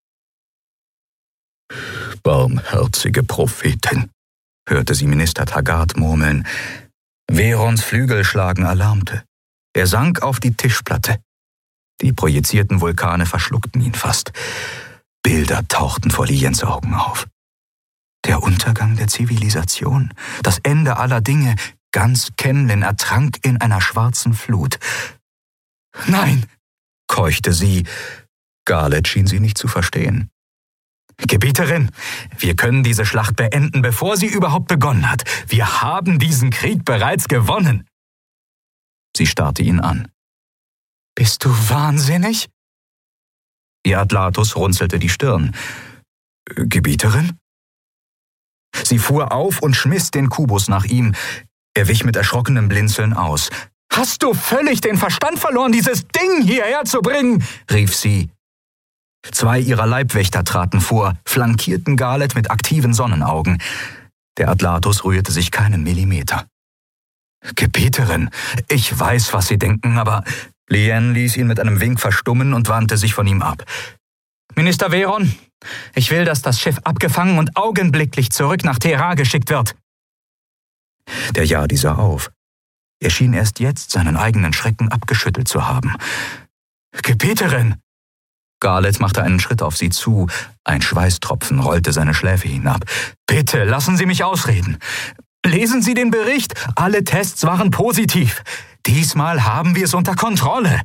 Barmherzige Prophetin, hörte sie Minister Taggart murmeln. Verons Flügelschlagen erlahmte. Er sank auf die Tischplatte. Die projizierten Vulkane verschluckten ihn fast. Bilder tauchten vor Liens Augen auf. Der Untergang der Zivilisation, das Ende aller Dinge, ganz Kenlin ertrank in einer schwarzen Flut. »Nein«, keuchte sie. Garlet schien sie nicht zu verstehen. »Gebieterin, wir können diese Schlacht beenden, bevor sie überhaupt begonnen hat. Wir haben diesen Krieg bereits gewonnen.« Sie starrte ihn an. »Bist du wahnsinnig?« Ihr Atlatus runzelte die Stirn. »Gebieterin?« Sie fuhr auf und schmiss den Kubus nach ihm. Er wich mit erschrockenem Blinzeln aus. »Hast du völlig den Verstand verloren, dieses Ding hierher zu bringen?« rief sie. 2 ihrer Leibwächter traten vor, flankierten Garlet mit aktiven Sonnenaugen. Der Atlatus rührte sich keinen Millimeter. »Gebieterin, ich weiß, was Sie denken, aber...« Lien ließ ihn mit einem Wink verstummen und wandte sich von ihm ab. »Minister Veron, ich will, dass das Schiff abgefangen und augenblicklich zurück nach Thera geschickt wird.« Der Yadi sah auf. Er schien erst jetzt seinen eigenen Schrecken abgeschüttelt zu haben. »Gebieterin!« Garlet machte einen Schritt auf sie zu. Ein Schweißtropfen rollte seine Schläfe hinab. »Bitte, lassen Sie mich ausreden. Lesen Sie den Bericht. Alle Tests waren positiv. Diesmal haben wir es unter Kontrolle.«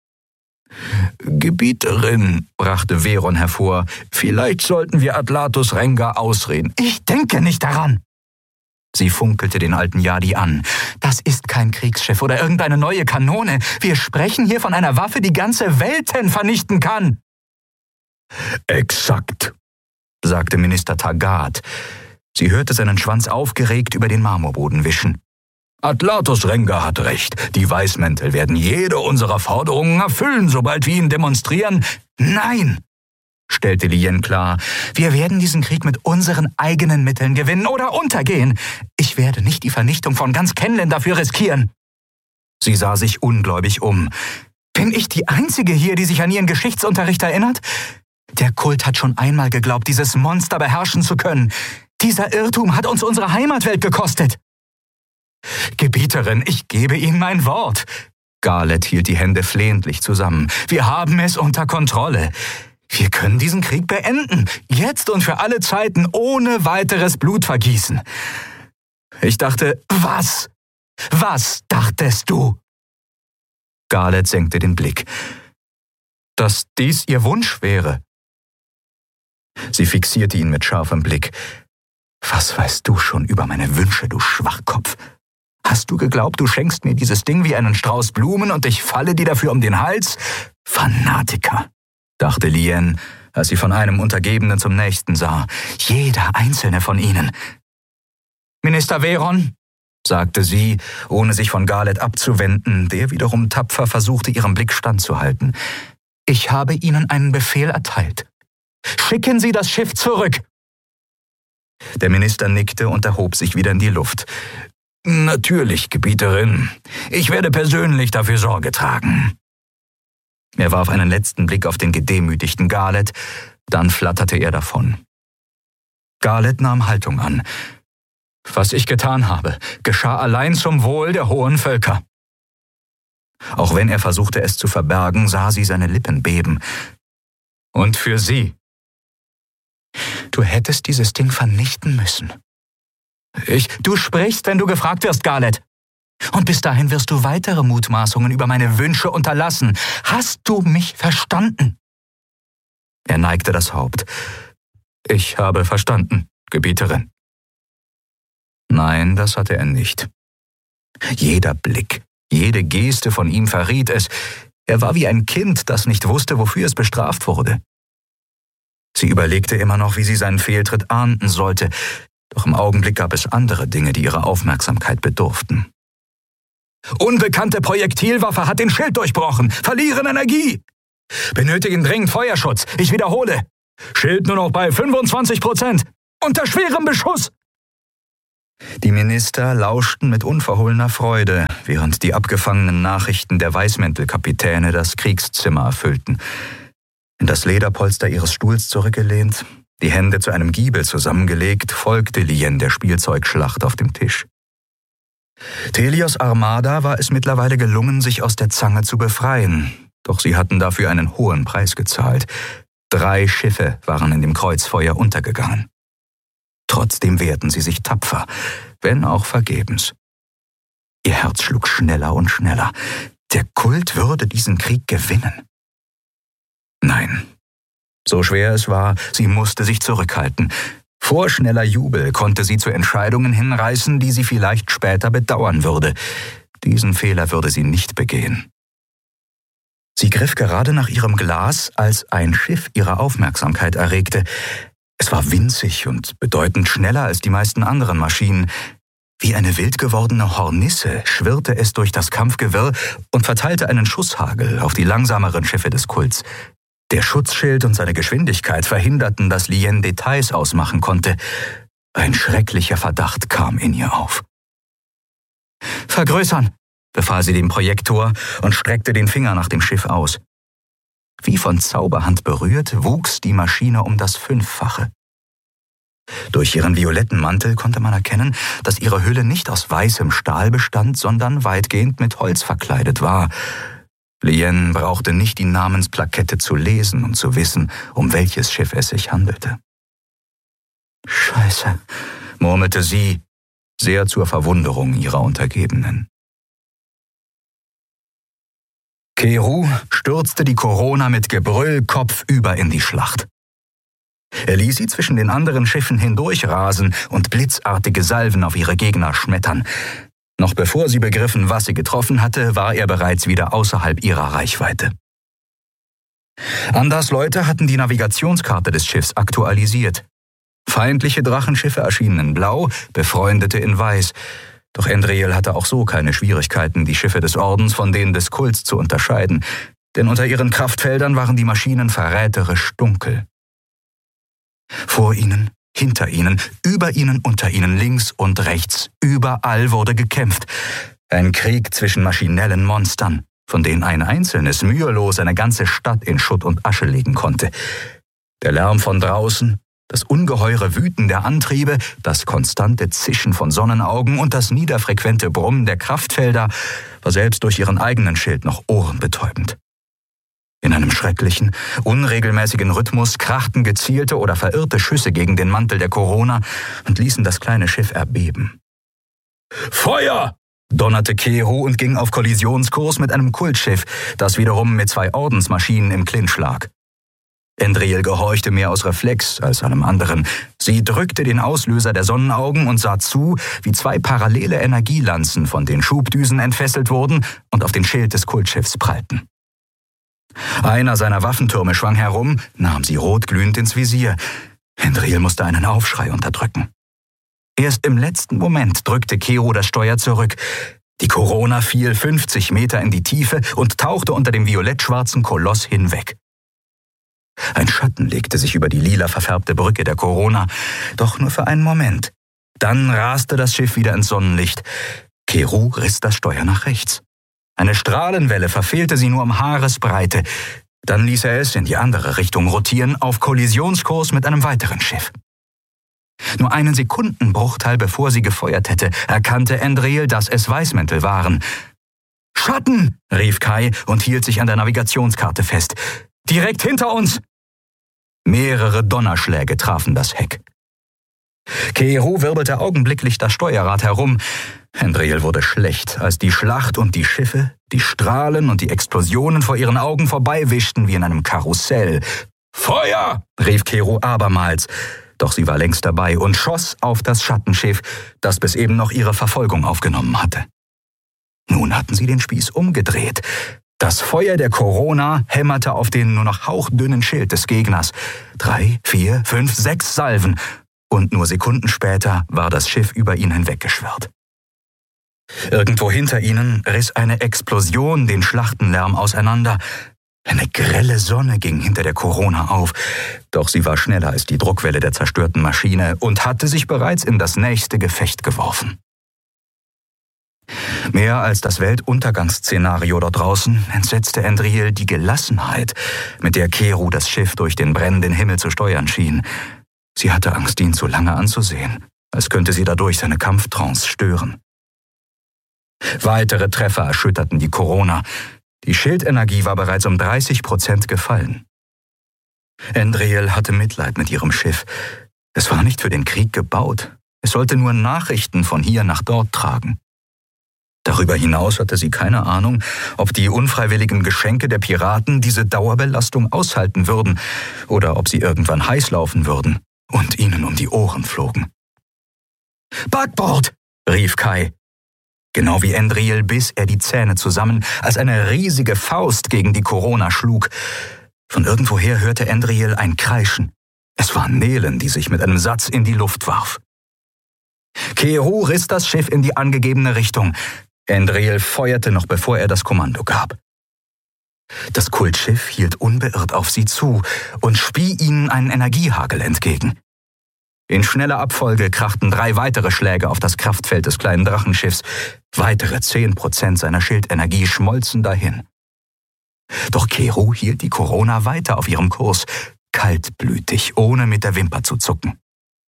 »Gebieterin«, brachte Veron hervor, »vielleicht sollten wir Atlatus Renga ausreden.« »Ich denke nicht daran.« Sie funkelte den alten Yadi an. »Das ist kein Kriegsschiff oder irgendeine neue Kanone. Wir sprechen hier von einer Waffe, die ganze Welten vernichten kann.« »Exakt«, sagte Minister Taggart. Sie hörte seinen Schwanz aufgeregt über den Marmorboden wischen. »Atlatus Renga hat recht. Die Weißmäntel werden jede unserer Forderungen erfüllen, sobald wir ihn demonstrieren.« »Nein«, stellte Lien klar. »Wir werden diesen Krieg mit unseren eigenen Mitteln gewinnen oder untergehen. Ich werde nicht die Vernichtung von ganz Kenlin dafür riskieren.« Sie sah sich ungläubig um. »Bin ich die Einzige hier, die sich an ihren Geschichtsunterricht erinnert? Der Kult hat schon einmal geglaubt, dieses Monster beherrschen zu können. Dieser Irrtum hat uns unsere Heimatwelt gekostet.« »Gebieterin, ich gebe Ihnen mein Wort.« Garlet hielt die Hände flehentlich zusammen. »Wir haben es unter Kontrolle. Wir können diesen Krieg beenden, jetzt und für alle Zeiten, ohne weiteres Blutvergießen.« Ich dachte, was? Was dachtest du? Garlet senkte den Blick. Dass dies ihr Wunsch wäre. Sie fixierte ihn mit scharfem Blick. Was weißt du schon über meine Wünsche, du Schwachkopf? Hast du geglaubt, du schenkst mir dieses Ding wie einen Strauß Blumen und ich falle dir dafür um den Hals? Fanatiker, dachte Lien, als sie von einem Untergebenen zum nächsten sah. Jeder einzelne von ihnen. »Minister Veron«, sagte sie, ohne sich von Garlet abzuwenden, der wiederum tapfer versuchte, ihrem Blick standzuhalten. »Ich habe Ihnen einen Befehl erteilt. Schicken Sie das Schiff zurück!« Der Minister nickte und erhob sich wieder in die Luft. »Natürlich, Gebieterin. Ich werde persönlich dafür Sorge tragen.« Er warf einen letzten Blick auf den gedemütigten Garlet, dann flatterte er davon. Garlet nahm Haltung an. »Was ich getan habe, geschah allein zum Wohl der hohen Völker.« Auch wenn er versuchte, es zu verbergen, sah sie seine Lippen beben. »Und für Sie. Du hättest dieses Ding vernichten müssen.« Du sprichst, wenn du gefragt wirst, Garlet. Und bis dahin wirst du weitere Mutmaßungen über meine Wünsche unterlassen. Hast du mich verstanden? Er neigte das Haupt. Ich habe verstanden, Gebieterin. Nein, das hatte er nicht. Jeder Blick, jede Geste von ihm verriet es. Er war wie ein Kind, das nicht wusste, wofür es bestraft wurde. Sie überlegte immer noch, wie sie seinen Fehltritt ahnden sollte. Doch im Augenblick gab es andere Dinge, die ihrer Aufmerksamkeit bedurften. »Unbekannte Projektilwaffe hat den Schild durchbrochen. Verlieren Energie!« Benötigen dringend Feuerschutz. Ich wiederhole. Schild nur noch bei 25%. Unter schwerem Beschuss. Die Minister lauschten mit unverhohlener Freude, während die abgefangenen Nachrichten der Weißmäntelkapitäne das Kriegszimmer erfüllten. In das Lederpolster ihres Stuhls zurückgelehnt, die Hände zu einem Giebel zusammengelegt, folgte Lien der Spielzeugschlacht auf dem Tisch. Thelios Armada war es mittlerweile gelungen, sich aus der Zange zu befreien, doch sie hatten dafür einen hohen Preis gezahlt. 3 Schiffe waren in dem Kreuzfeuer untergegangen. Trotzdem wehrten sie sich tapfer, wenn auch vergebens. Ihr Herz schlug schneller und schneller. Der Kult würde diesen Krieg gewinnen. Nein, so schwer es war, sie musste sich zurückhalten. Vorschneller Jubel konnte sie zu Entscheidungen hinreißen, die sie vielleicht später bedauern würde. Diesen Fehler würde sie nicht begehen. Sie griff gerade nach ihrem Glas, als ein Schiff ihre Aufmerksamkeit erregte. Es war winzig und bedeutend schneller als die meisten anderen Maschinen. Wie eine wild gewordene Hornisse schwirrte es durch das Kampfgewirr und verteilte einen Schusshagel auf die langsameren Schiffe des Kults. Der Schutzschild und seine Geschwindigkeit verhinderten, dass Lien Details ausmachen konnte. Ein schrecklicher Verdacht kam in ihr auf. »Vergrößern«, befahl sie dem Projektor und streckte den Finger nach dem Schiff aus. Wie von Zauberhand berührt, wuchs die Maschine um das 5-fache. Durch ihren violetten Mantel konnte man erkennen, dass ihre Hülle nicht aus weißem Stahl bestand, sondern weitgehend mit Holz verkleidet war. Lien brauchte nicht die Namensplakette zu lesen, um zu wissen, um welches Schiff es sich handelte. »Scheiße«, murmelte sie, sehr zur Verwunderung ihrer Untergebenen. Keru stürzte die Corona mit Gebrüll kopfüber in die Schlacht. Er ließ sie zwischen den anderen Schiffen hindurchrasen und blitzartige Salven auf ihre Gegner schmettern. Noch bevor sie begriffen, was sie getroffen hatte, war er bereits wieder außerhalb ihrer Reichweite. Anders Leute hatten die Navigationskarte des Schiffs aktualisiert. Feindliche Drachenschiffe erschienen in Blau, befreundete in Weiß. Doch Endriel hatte auch so keine Schwierigkeiten, die Schiffe des Ordens von denen des Kults zu unterscheiden, denn unter ihren Kraftfeldern waren die Maschinen verräterisch dunkel. Vor ihnen, hinter ihnen, über ihnen, unter ihnen, links und rechts, überall wurde gekämpft. Ein Krieg zwischen maschinellen Monstern, von denen ein einzelnes mühelos eine ganze Stadt in Schutt und Asche legen konnte. Der Lärm von draußen, das ungeheure Wüten der Antriebe, das konstante Zischen von Sonnenaugen und das niederfrequente Brummen der Kraftfelder war selbst durch ihren eigenen Schild noch ohrenbetäubend. In einem schrecklichen, unregelmäßigen Rhythmus krachten gezielte oder verirrte Schüsse gegen den Mantel der Corona und ließen das kleine Schiff erbeben. »Feuer!« donnerte Keru und ging auf Kollisionskurs mit einem Kultschiff, das wiederum mit 2 Ordensmaschinen im Clinch lag. Endriel gehorchte mehr aus Reflex als allem anderen. Sie drückte den Auslöser der Sonnenaugen und sah zu, wie 2 parallele Energielanzen von den Schubdüsen entfesselt wurden und auf den Schild des Kultschiffs prallten. Einer seiner Waffentürme schwang herum, nahm sie rotglühend ins Visier. Endriel musste einen Aufschrei unterdrücken. Erst im letzten Moment drückte Keru das Steuer zurück. Die Corona fiel 50 Meter in die Tiefe und tauchte unter dem violett-schwarzen Koloss hinweg. Ein Schatten legte sich über die lila verfärbte Brücke der Corona, doch nur für einen Moment. Dann raste das Schiff wieder ins Sonnenlicht. Keru riss das Steuer nach rechts. Eine Strahlenwelle verfehlte sie nur um Haaresbreite. Dann ließ er es in die andere Richtung rotieren, auf Kollisionskurs mit einem weiteren Schiff. Nur einen Sekundenbruchteil bevor sie gefeuert hätte, erkannte Endriel, dass es Weißmäntel waren. »Schatten!« rief Kai und hielt sich an der Navigationskarte fest. »Direkt hinter uns!« Mehrere Donnerschläge trafen das Heck. Keru wirbelte augenblicklich das Steuerrad herum. Endriel wurde schlecht, als die Schlacht und die Schiffe, die Strahlen und die Explosionen vor ihren Augen vorbeiwischten wie in einem Karussell. »Feuer!« rief Keru abermals. Doch sie war längst dabei und schoss auf das Schattenschiff, das bis eben noch ihre Verfolgung aufgenommen hatte. Nun hatten sie den Spieß umgedreht. Das Feuer der Corona hämmerte auf den nur noch hauchdünnen Schild des Gegners. 3, 4, 5, 6 Salven. Und nur Sekunden später war das Schiff über ihn hinweggeschwirrt. Irgendwo hinter ihnen riss eine Explosion den Schlachtenlärm auseinander. Eine grelle Sonne ging hinter der Corona auf, doch sie war schneller als die Druckwelle der zerstörten Maschine und hatte sich bereits in das nächste Gefecht geworfen. Mehr als das Weltuntergangsszenario dort draußen entsetzte Andriel die Gelassenheit, mit der Keru das Schiff durch den brennenden Himmel zu steuern schien. Sie hatte Angst, ihn zu lange anzusehen, als könnte sie dadurch seine Kampftrance stören. Weitere Treffer erschütterten die Corona. Die Schildenergie war bereits um 30% gefallen. Andriel hatte Mitleid mit ihrem Schiff. Es war nicht für den Krieg gebaut. Es sollte nur Nachrichten von hier nach dort tragen. Darüber hinaus hatte sie keine Ahnung, ob die unfreiwilligen Geschenke der Piraten diese Dauerbelastung aushalten würden oder ob sie irgendwann heiß laufen würden und ihnen um die Ohren flogen. »Backbord«, rief Kai. Genau wie Andriel biss er die Zähne zusammen, als eine riesige Faust gegen die Corona schlug. Von irgendwoher hörte Andriel ein Kreischen. Es war Nelen, die sich mit einem Satz in die Luft warf. Keru riss das Schiff in die angegebene Richtung. Andriel feuerte noch, bevor er das Kommando gab. Das Kultschiff hielt unbeirrt auf sie zu und spie ihnen einen Energiehagel entgegen. In schneller Abfolge krachten 3 weitere Schläge auf das Kraftfeld des kleinen Drachenschiffs. Weitere 10% seiner Schildenergie schmolzen dahin. Doch Keru hielt die Corona weiter auf ihrem Kurs, kaltblütig, ohne mit der Wimper zu zucken.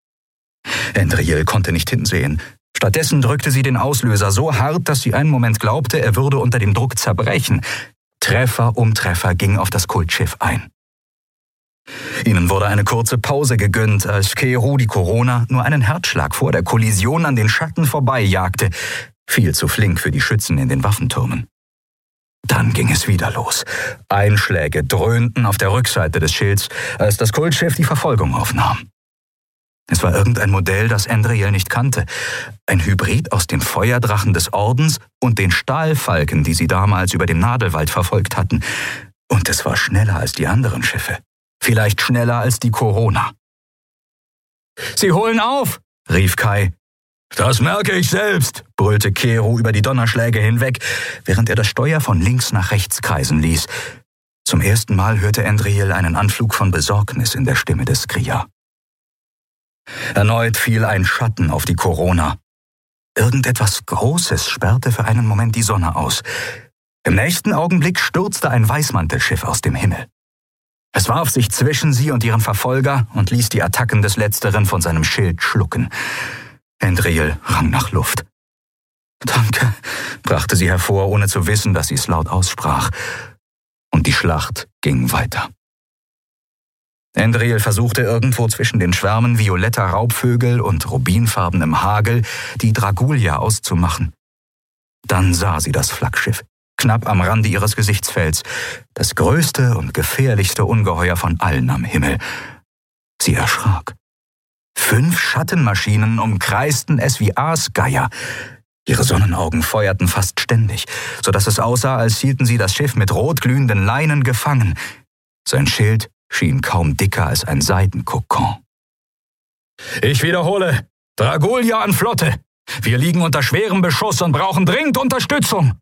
Andriel konnte nicht hinsehen. Stattdessen drückte sie den Auslöser so hart, dass sie einen Moment glaubte, er würde unter dem Druck zerbrechen. Treffer um Treffer ging auf das Kultschiff ein. Ihnen wurde eine kurze Pause gegönnt, als Keru die Corona nur einen Herzschlag vor der Kollision an den Schatten vorbeijagte. Viel zu flink für die Schützen in den Waffentürmen. Dann ging es wieder los. Einschläge dröhnten auf der Rückseite des Schilds, als das Kultschiff die Verfolgung aufnahm. Es war irgendein Modell, das Andriel nicht kannte. Ein Hybrid aus dem Feuerdrachen des Ordens und den Stahlfalken, die sie damals über dem Nadelwald verfolgt hatten. Und es war schneller als die anderen Schiffe. Vielleicht schneller als die Corona. »Sie holen auf«, rief Kai. »Das merke ich selbst«, brüllte Keru über die Donnerschläge hinweg, während er das Steuer von links nach rechts kreisen ließ. Zum ersten Mal hörte Andriel einen Anflug von Besorgnis in der Stimme des Skria. Erneut fiel ein Schatten auf die Corona. Irgendetwas Großes sperrte für einen Moment die Sonne aus. Im nächsten Augenblick stürzte ein Weißmantelschiff aus dem Himmel. Es warf sich zwischen sie und ihren Verfolger und ließ die Attacken des Letzteren von seinem Schild schlucken. Andriel rang nach Luft. »Danke«, brachte sie hervor, ohne zu wissen, dass sie es laut aussprach. Und die Schlacht ging weiter. Andriel versuchte irgendwo zwischen den Schwärmen violetter Raubvögel und rubinfarbenem Hagel die Dragulia auszumachen. Dann sah sie das Flaggschiff, knapp am Rande ihres Gesichtsfelds, das größte und gefährlichste Ungeheuer von allen am Himmel. Sie erschrak. 5 Schattenmaschinen umkreisten es wie Aasgeier. Ihre Sonnenaugen feuerten fast ständig, sodass es aussah, als hielten sie das Schiff mit rotglühenden Leinen gefangen. Sein Schild schien kaum dicker als ein Seidenkokon. »Ich wiederhole, Dragulia an Flotte! Wir liegen unter schwerem Beschuss und brauchen dringend Unterstützung!«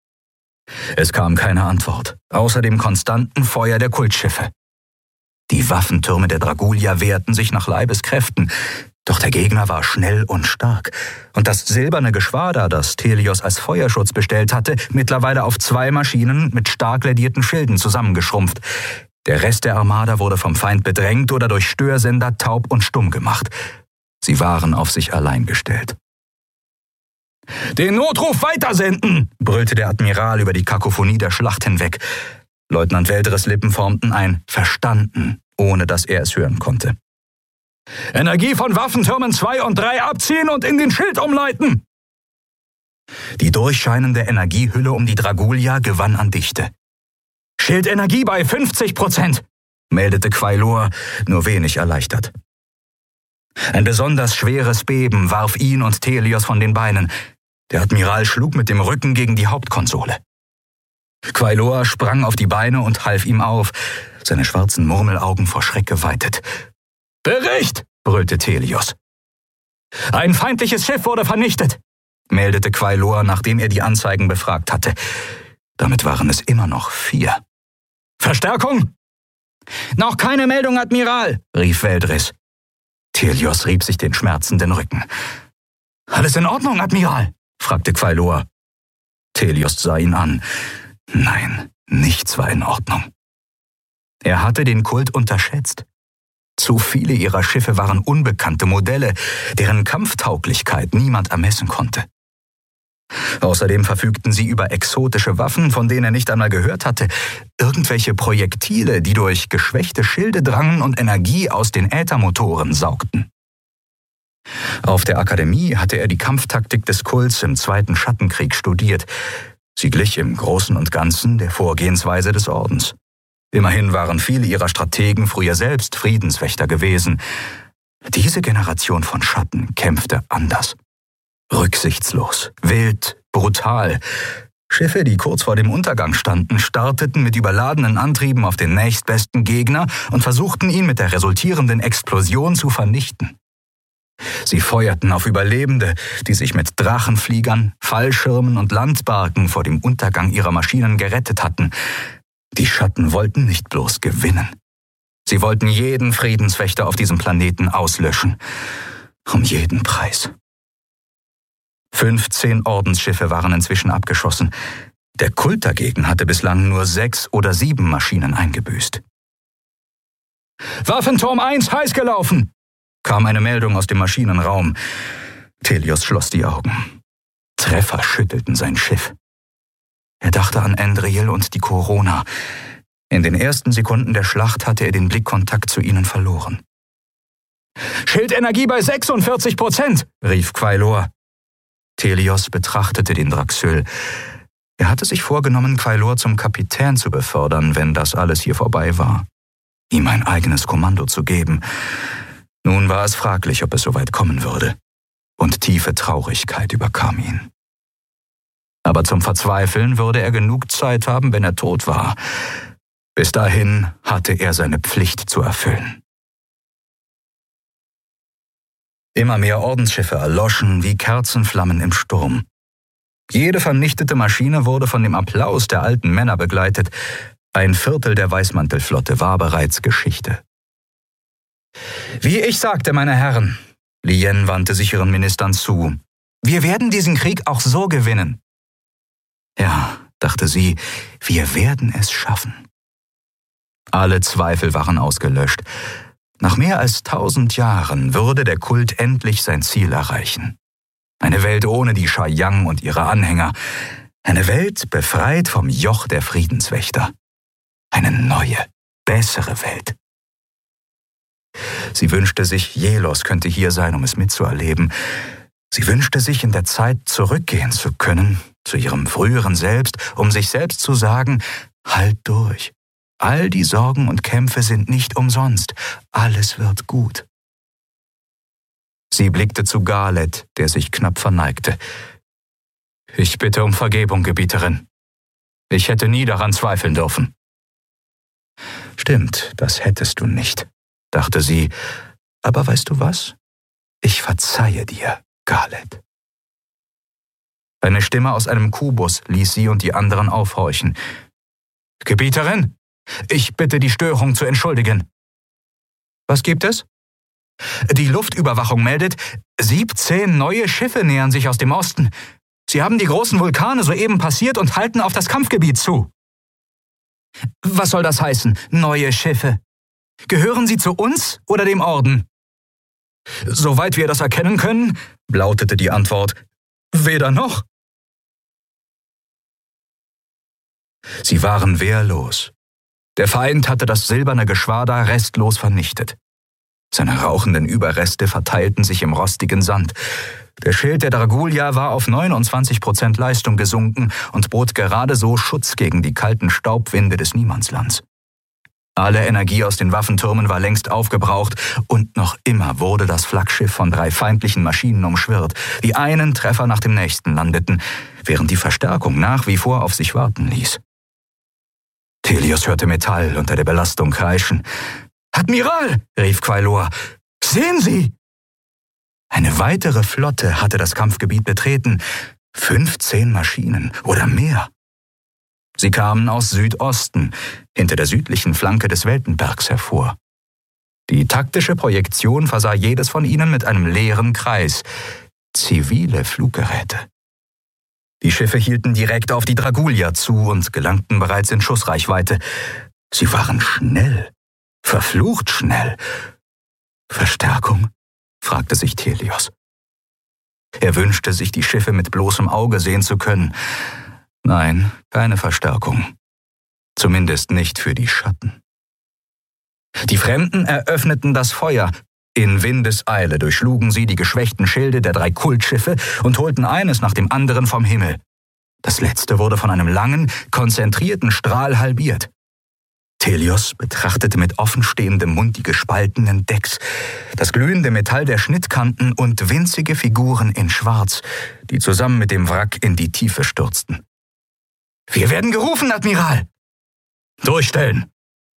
Es kam keine Antwort, außer dem konstanten Feuer der Kultschiffe. Die Waffentürme der Dragulia wehrten sich nach Leibeskräften, doch der Gegner war schnell und stark. Und das silberne Geschwader, das Thelios als Feuerschutz bestellt hatte, mittlerweile auf 2 Maschinen mit stark ledierten Schilden zusammengeschrumpft. Der Rest der Armada wurde vom Feind bedrängt oder durch Störsender taub und stumm gemacht. Sie waren auf sich allein gestellt. »Den Notruf weitersenden«, brüllte der Admiral über die Kakophonie der Schlacht hinweg. Leutnant Welderes Lippen formten ein »Verstanden«, ohne dass er es hören konnte. »Energie von Waffentürmen 2 und 3 abziehen und in den Schild umleiten!« Die durchscheinende Energiehülle um die Dragulia gewann an Dichte. »Schildenergie bei 50%, meldete Quailor, nur wenig erleichtert. Ein besonders schweres Beben warf ihn und Thelios von den Beinen. Der Admiral schlug mit dem Rücken gegen die Hauptkonsole. Quailor sprang auf die Beine und half ihm auf, seine schwarzen Murmelaugen vor Schreck geweitet. »Bericht«, brüllte Thelios. »Ein feindliches Schiff wurde vernichtet«, meldete Quailor, nachdem er die Anzeigen befragt hatte. Damit waren es immer noch 4. Verstärkung? Noch keine Meldung, Admiral, rief Veldris. Thelios rieb sich den schmerzenden Rücken. Alles in Ordnung, Admiral? Fragte Quailor. Thelios sah ihn an. Nein, nichts war in Ordnung. Er hatte den Kult unterschätzt. Zu viele ihrer Schiffe waren unbekannte Modelle, deren Kampftauglichkeit niemand ermessen konnte. Außerdem verfügten sie über exotische Waffen, von denen er nicht einmal gehört hatte, irgendwelche Projektile, die durch geschwächte Schilde drangen und Energie aus den Äthermotoren saugten. Auf der Akademie hatte er die Kampftaktik des Kults im Zweiten Schattenkrieg studiert. Sie glich im Großen und Ganzen der Vorgehensweise des Ordens. Immerhin waren viele ihrer Strategen früher selbst Friedenswächter gewesen. Diese Generation von Schatten kämpfte anders. Rücksichtslos, wild, brutal. Schiffe, die kurz vor dem Untergang standen, starteten mit überladenen Antrieben auf den nächstbesten Gegner und versuchten ihn mit der resultierenden Explosion zu vernichten. Sie feuerten auf Überlebende, die sich mit Drachenfliegern, Fallschirmen und Landbarken vor dem Untergang ihrer Maschinen gerettet hatten. Die Schatten wollten nicht bloß gewinnen. Sie wollten jeden Friedenswächter auf diesem Planeten auslöschen. Um jeden Preis. 15 Ordensschiffe waren inzwischen abgeschossen. Der Kult dagegen hatte bislang nur 6 oder 7 Maschinen eingebüßt. »Waffenturm 1 heiß gelaufen«, kam eine Meldung aus dem Maschinenraum. Thelios schloss die Augen. Treffer schüttelten sein Schiff. Er dachte an Endril und die Corona. In den ersten Sekunden der Schlacht hatte er den Blickkontakt zu ihnen verloren. »Schildenergie bei 46%«, rief Quailor. Thelios betrachtete den Draxyl. Er hatte sich vorgenommen, Quailor zum Kapitän zu befördern, wenn das alles hier vorbei war. Ihm ein eigenes Kommando zu geben. Nun war es fraglich, ob es soweit kommen würde. Und tiefe Traurigkeit überkam ihn. Aber zum Verzweifeln würde er genug Zeit haben, wenn er tot war. Bis dahin hatte er seine Pflicht zu erfüllen. Immer mehr Ordensschiffe erloschen wie Kerzenflammen im Sturm. Jede vernichtete Maschine wurde von dem Applaus der alten Männer begleitet. 1/4 der Weißmantelflotte war bereits Geschichte. »Wie ich sagte, meine Herren«, Lien wandte sich ihren Ministern zu, »wir werden diesen Krieg auch so gewinnen.« Ja, dachte sie, wir werden es schaffen. Alle Zweifel waren ausgelöscht. Nach mehr als 1000 Jahren würde der Kult endlich sein Ziel erreichen. Eine Welt ohne die Shayang und ihre Anhänger. Eine Welt befreit vom Joch der Friedenswächter. Eine neue, bessere Welt. Sie wünschte sich, Jelos könnte hier sein, um es mitzuerleben. Sie wünschte sich, in der Zeit zurückgehen zu können, zu ihrem früheren Selbst, um sich selbst zu sagen, halt durch. All die Sorgen und Kämpfe sind nicht umsonst. Alles wird gut. Sie blickte zu Galet, der sich knapp verneigte. »Ich bitte um Vergebung, Gebieterin. Ich hätte nie daran zweifeln dürfen.« »Stimmt, das hättest du nicht«, dachte sie. »Aber weißt du was? Ich verzeihe dir, Galet.« Eine Stimme aus einem Kubus ließ sie und die anderen aufhorchen. »Gebieterin, ich bitte, die Störung zu entschuldigen.« »Was gibt es?« »Die Luftüberwachung meldet, 17 neue Schiffe nähern sich aus dem Osten. Sie haben die großen Vulkane soeben passiert und halten auf das Kampfgebiet zu.« »Was soll das heißen, neue Schiffe? Gehören sie zu uns oder dem Orden?« »Soweit wir das erkennen können«, lautete die Antwort, »weder noch.« Sie waren wehrlos. Der Feind hatte das silberne Geschwader restlos vernichtet. Seine rauchenden Überreste verteilten sich im rostigen Sand. Der Schild der Dragulia war auf 29% Leistung gesunken und bot gerade so Schutz gegen die kalten Staubwinde des Niemandslands. Alle Energie aus den Waffentürmen war längst aufgebraucht und noch immer wurde das Flaggschiff von 3 feindlichen Maschinen umschwirrt, die einen Treffer nach dem nächsten landeten, während die Verstärkung nach wie vor auf sich warten ließ. Thelios hörte Metall unter der Belastung kreischen. »Admiral«, rief Quailor, »sehen Sie!« Eine weitere Flotte hatte das Kampfgebiet betreten. 15 Maschinen oder mehr. Sie kamen aus Südosten, hinter der südlichen Flanke des Weltenbergs hervor. Die taktische Projektion versah jedes von ihnen mit einem leeren Kreis. Zivile Fluggeräte. Die Schiffe hielten direkt auf die Dragulia zu und gelangten bereits in Schussreichweite. Sie waren schnell, verflucht schnell. Verstärkung? Fragte sich Thelios. Er wünschte sich, die Schiffe mit bloßem Auge sehen zu können. Nein, keine Verstärkung. Zumindest nicht für die Schatten. Die Fremden eröffneten das Feuer. In Windeseile durchschlugen sie die geschwächten Schilde der 3 Kultschiffe und holten eines nach dem anderen vom Himmel. Das letzte wurde von einem langen, konzentrierten Strahl halbiert. Thelios betrachtete mit offenstehendem Mund die gespaltenen Decks, das glühende Metall der Schnittkanten und winzige Figuren in Schwarz, die zusammen mit dem Wrack in die Tiefe stürzten. »Wir werden gerufen, Admiral!« »Durchstellen!«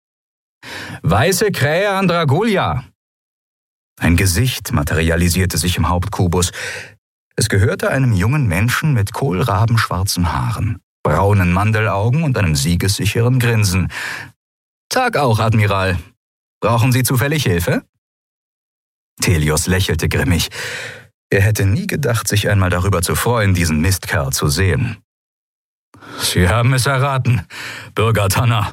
»Weiße Krähe an Dragulia!« Ein Gesicht materialisierte sich im Hauptkubus. Es gehörte einem jungen Menschen mit kohlrabenschwarzen Haaren, braunen Mandelaugen und einem siegessicheren Grinsen. »Tag auch, Admiral. Brauchen Sie zufällig Hilfe?« Thelios lächelte grimmig. Er hätte nie gedacht, sich einmal darüber zu freuen, diesen Mistkerl zu sehen. »Sie haben es erraten, Bürger Tanner.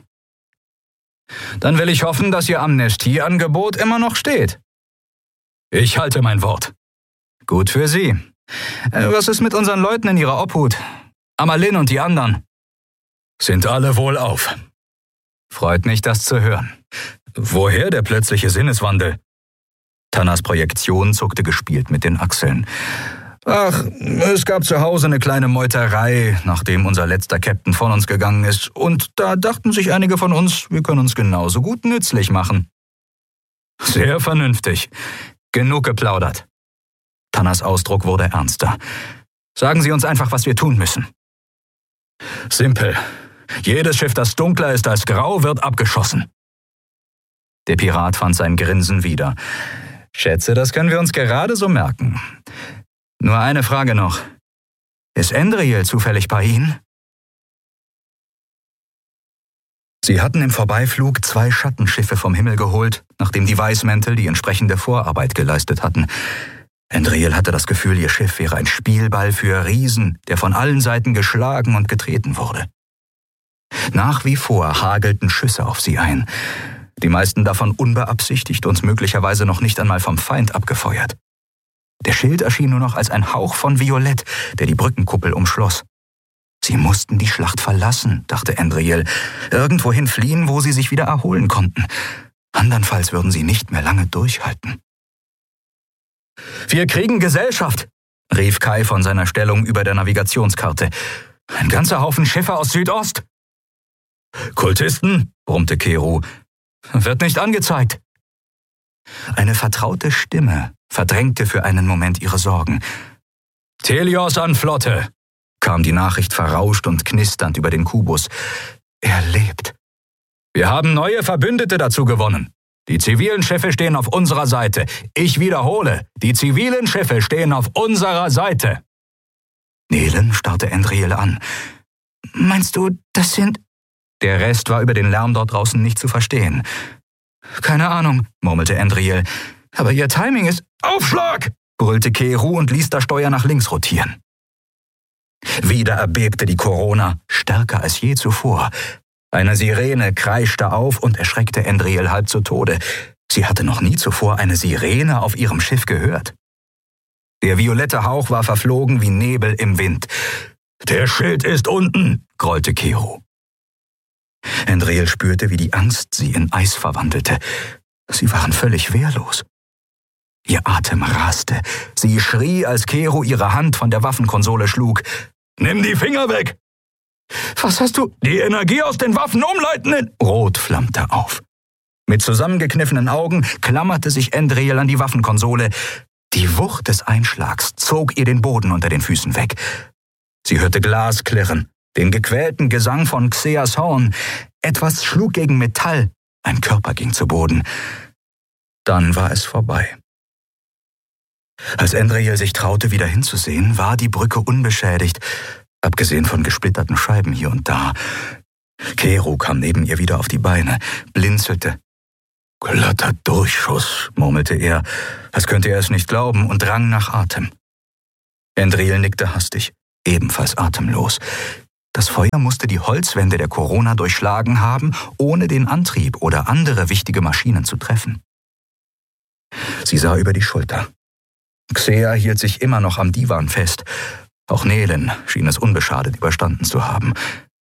Dann will ich hoffen, dass Ihr Amnestieangebot immer noch steht.« »Ich halte mein Wort.« »Gut für Sie. Was ist mit unseren Leuten in Ihrer Obhut? Amalin und die anderen?« »Sind alle wohlauf.« »Freut mich, das zu hören. Woher der plötzliche Sinneswandel?« Tanners Projektion zuckte gespielt mit den Achseln. »Ach, es gab zu Hause eine kleine Meuterei, nachdem unser letzter Captain von uns gegangen ist. Und da dachten sich einige von uns, wir können uns genauso gut nützlich machen.« »Sehr vernünftig. Genug geplaudert.« Tanners Ausdruck wurde ernster. »Sagen Sie uns einfach, was wir tun müssen.« »Simpel. Jedes Schiff, das dunkler ist als grau, wird abgeschossen.« Der Pirat fand sein Grinsen wieder. »Schätze, das können wir uns gerade so merken. Nur eine Frage noch. Ist Endriel zufällig bei Ihnen?« Sie hatten im Vorbeiflug 2 Schattenschiffe vom Himmel geholt, nachdem die Weißmäntel die entsprechende Vorarbeit geleistet hatten. Endriel hatte das Gefühl, ihr Schiff wäre ein Spielball für Riesen, der von allen Seiten geschlagen und getreten wurde. Nach wie vor hagelten Schüsse auf sie ein, die meisten davon unbeabsichtigt und möglicherweise noch nicht einmal vom Feind abgefeuert. Der Schild erschien nur noch als ein Hauch von Violett, der die Brückenkuppel umschloss. Sie mussten die Schlacht verlassen, dachte Endriel, irgendwohin fliehen, wo sie sich wieder erholen konnten. Andernfalls würden sie nicht mehr lange durchhalten. »Wir kriegen Gesellschaft«, rief Kai von seiner Stellung über der Navigationskarte. »Ein ganzer Haufen Schiffe aus Südost.« »Kultisten?«, brummte Keru. »Wird nicht angezeigt.« Eine vertraute Stimme verdrängte für einen Moment ihre Sorgen. »Thelios an Flotte«, kam die Nachricht verrauscht und knisternd über den Kubus. »Er lebt. Wir haben neue Verbündete dazu gewonnen. Die zivilen Schiffe stehen auf unserer Seite. Ich wiederhole, die zivilen Schiffe stehen auf unserer Seite.« Nelen starrte Endriel an. »Meinst du, das sind...« Der Rest war über den Lärm dort draußen nicht zu verstehen. »Keine Ahnung«, murmelte Endriel. »Aber ihr Timing ist...« »Aufschlag!« brüllte Keru und ließ das Steuer nach links rotieren. Wieder erbebte die Corona, stärker als je zuvor. Eine Sirene kreischte auf und erschreckte Endriel halb zu Tode. Sie hatte noch nie zuvor eine Sirene auf ihrem Schiff gehört. Der violette Hauch war verflogen wie Nebel im Wind. »Der Schild ist unten«, grollte Keru. Endriel spürte, wie die Angst sie in Eis verwandelte. Sie waren völlig wehrlos. Ihr Atem raste. Sie schrie, als Keru ihre Hand von der Waffenkonsole schlug. »Nimm die Finger weg!« »Was hast du?« »Die Energie aus den Waffen umleiten!« Rot flammte auf. Mit zusammengekniffenen Augen klammerte sich Endriel an die Waffenkonsole. Die Wucht des Einschlags zog ihr den Boden unter den Füßen weg. Sie hörte Glas klirren, den gequälten Gesang von Xeas Horn. Etwas schlug gegen Metall, ein Körper ging zu Boden. Dann war es vorbei. Als Endriel sich traute, wieder hinzusehen, war die Brücke unbeschädigt. abgesehen von gesplitterten Scheiben hier und da. Kero kam neben ihr wieder auf die Beine, blinzelte. »Glatter Durchschuss«, murmelte er, als könnte er es nicht glauben, und rang nach Atem. Endril nickte hastig, ebenfalls atemlos. Das Feuer musste die Holzwände der Corona durchschlagen haben, ohne den Antrieb oder andere wichtige Maschinen zu treffen. Sie sah über die Schulter. Xea hielt sich immer noch am Divan fest. Auch Nelen schien es unbeschadet überstanden zu haben.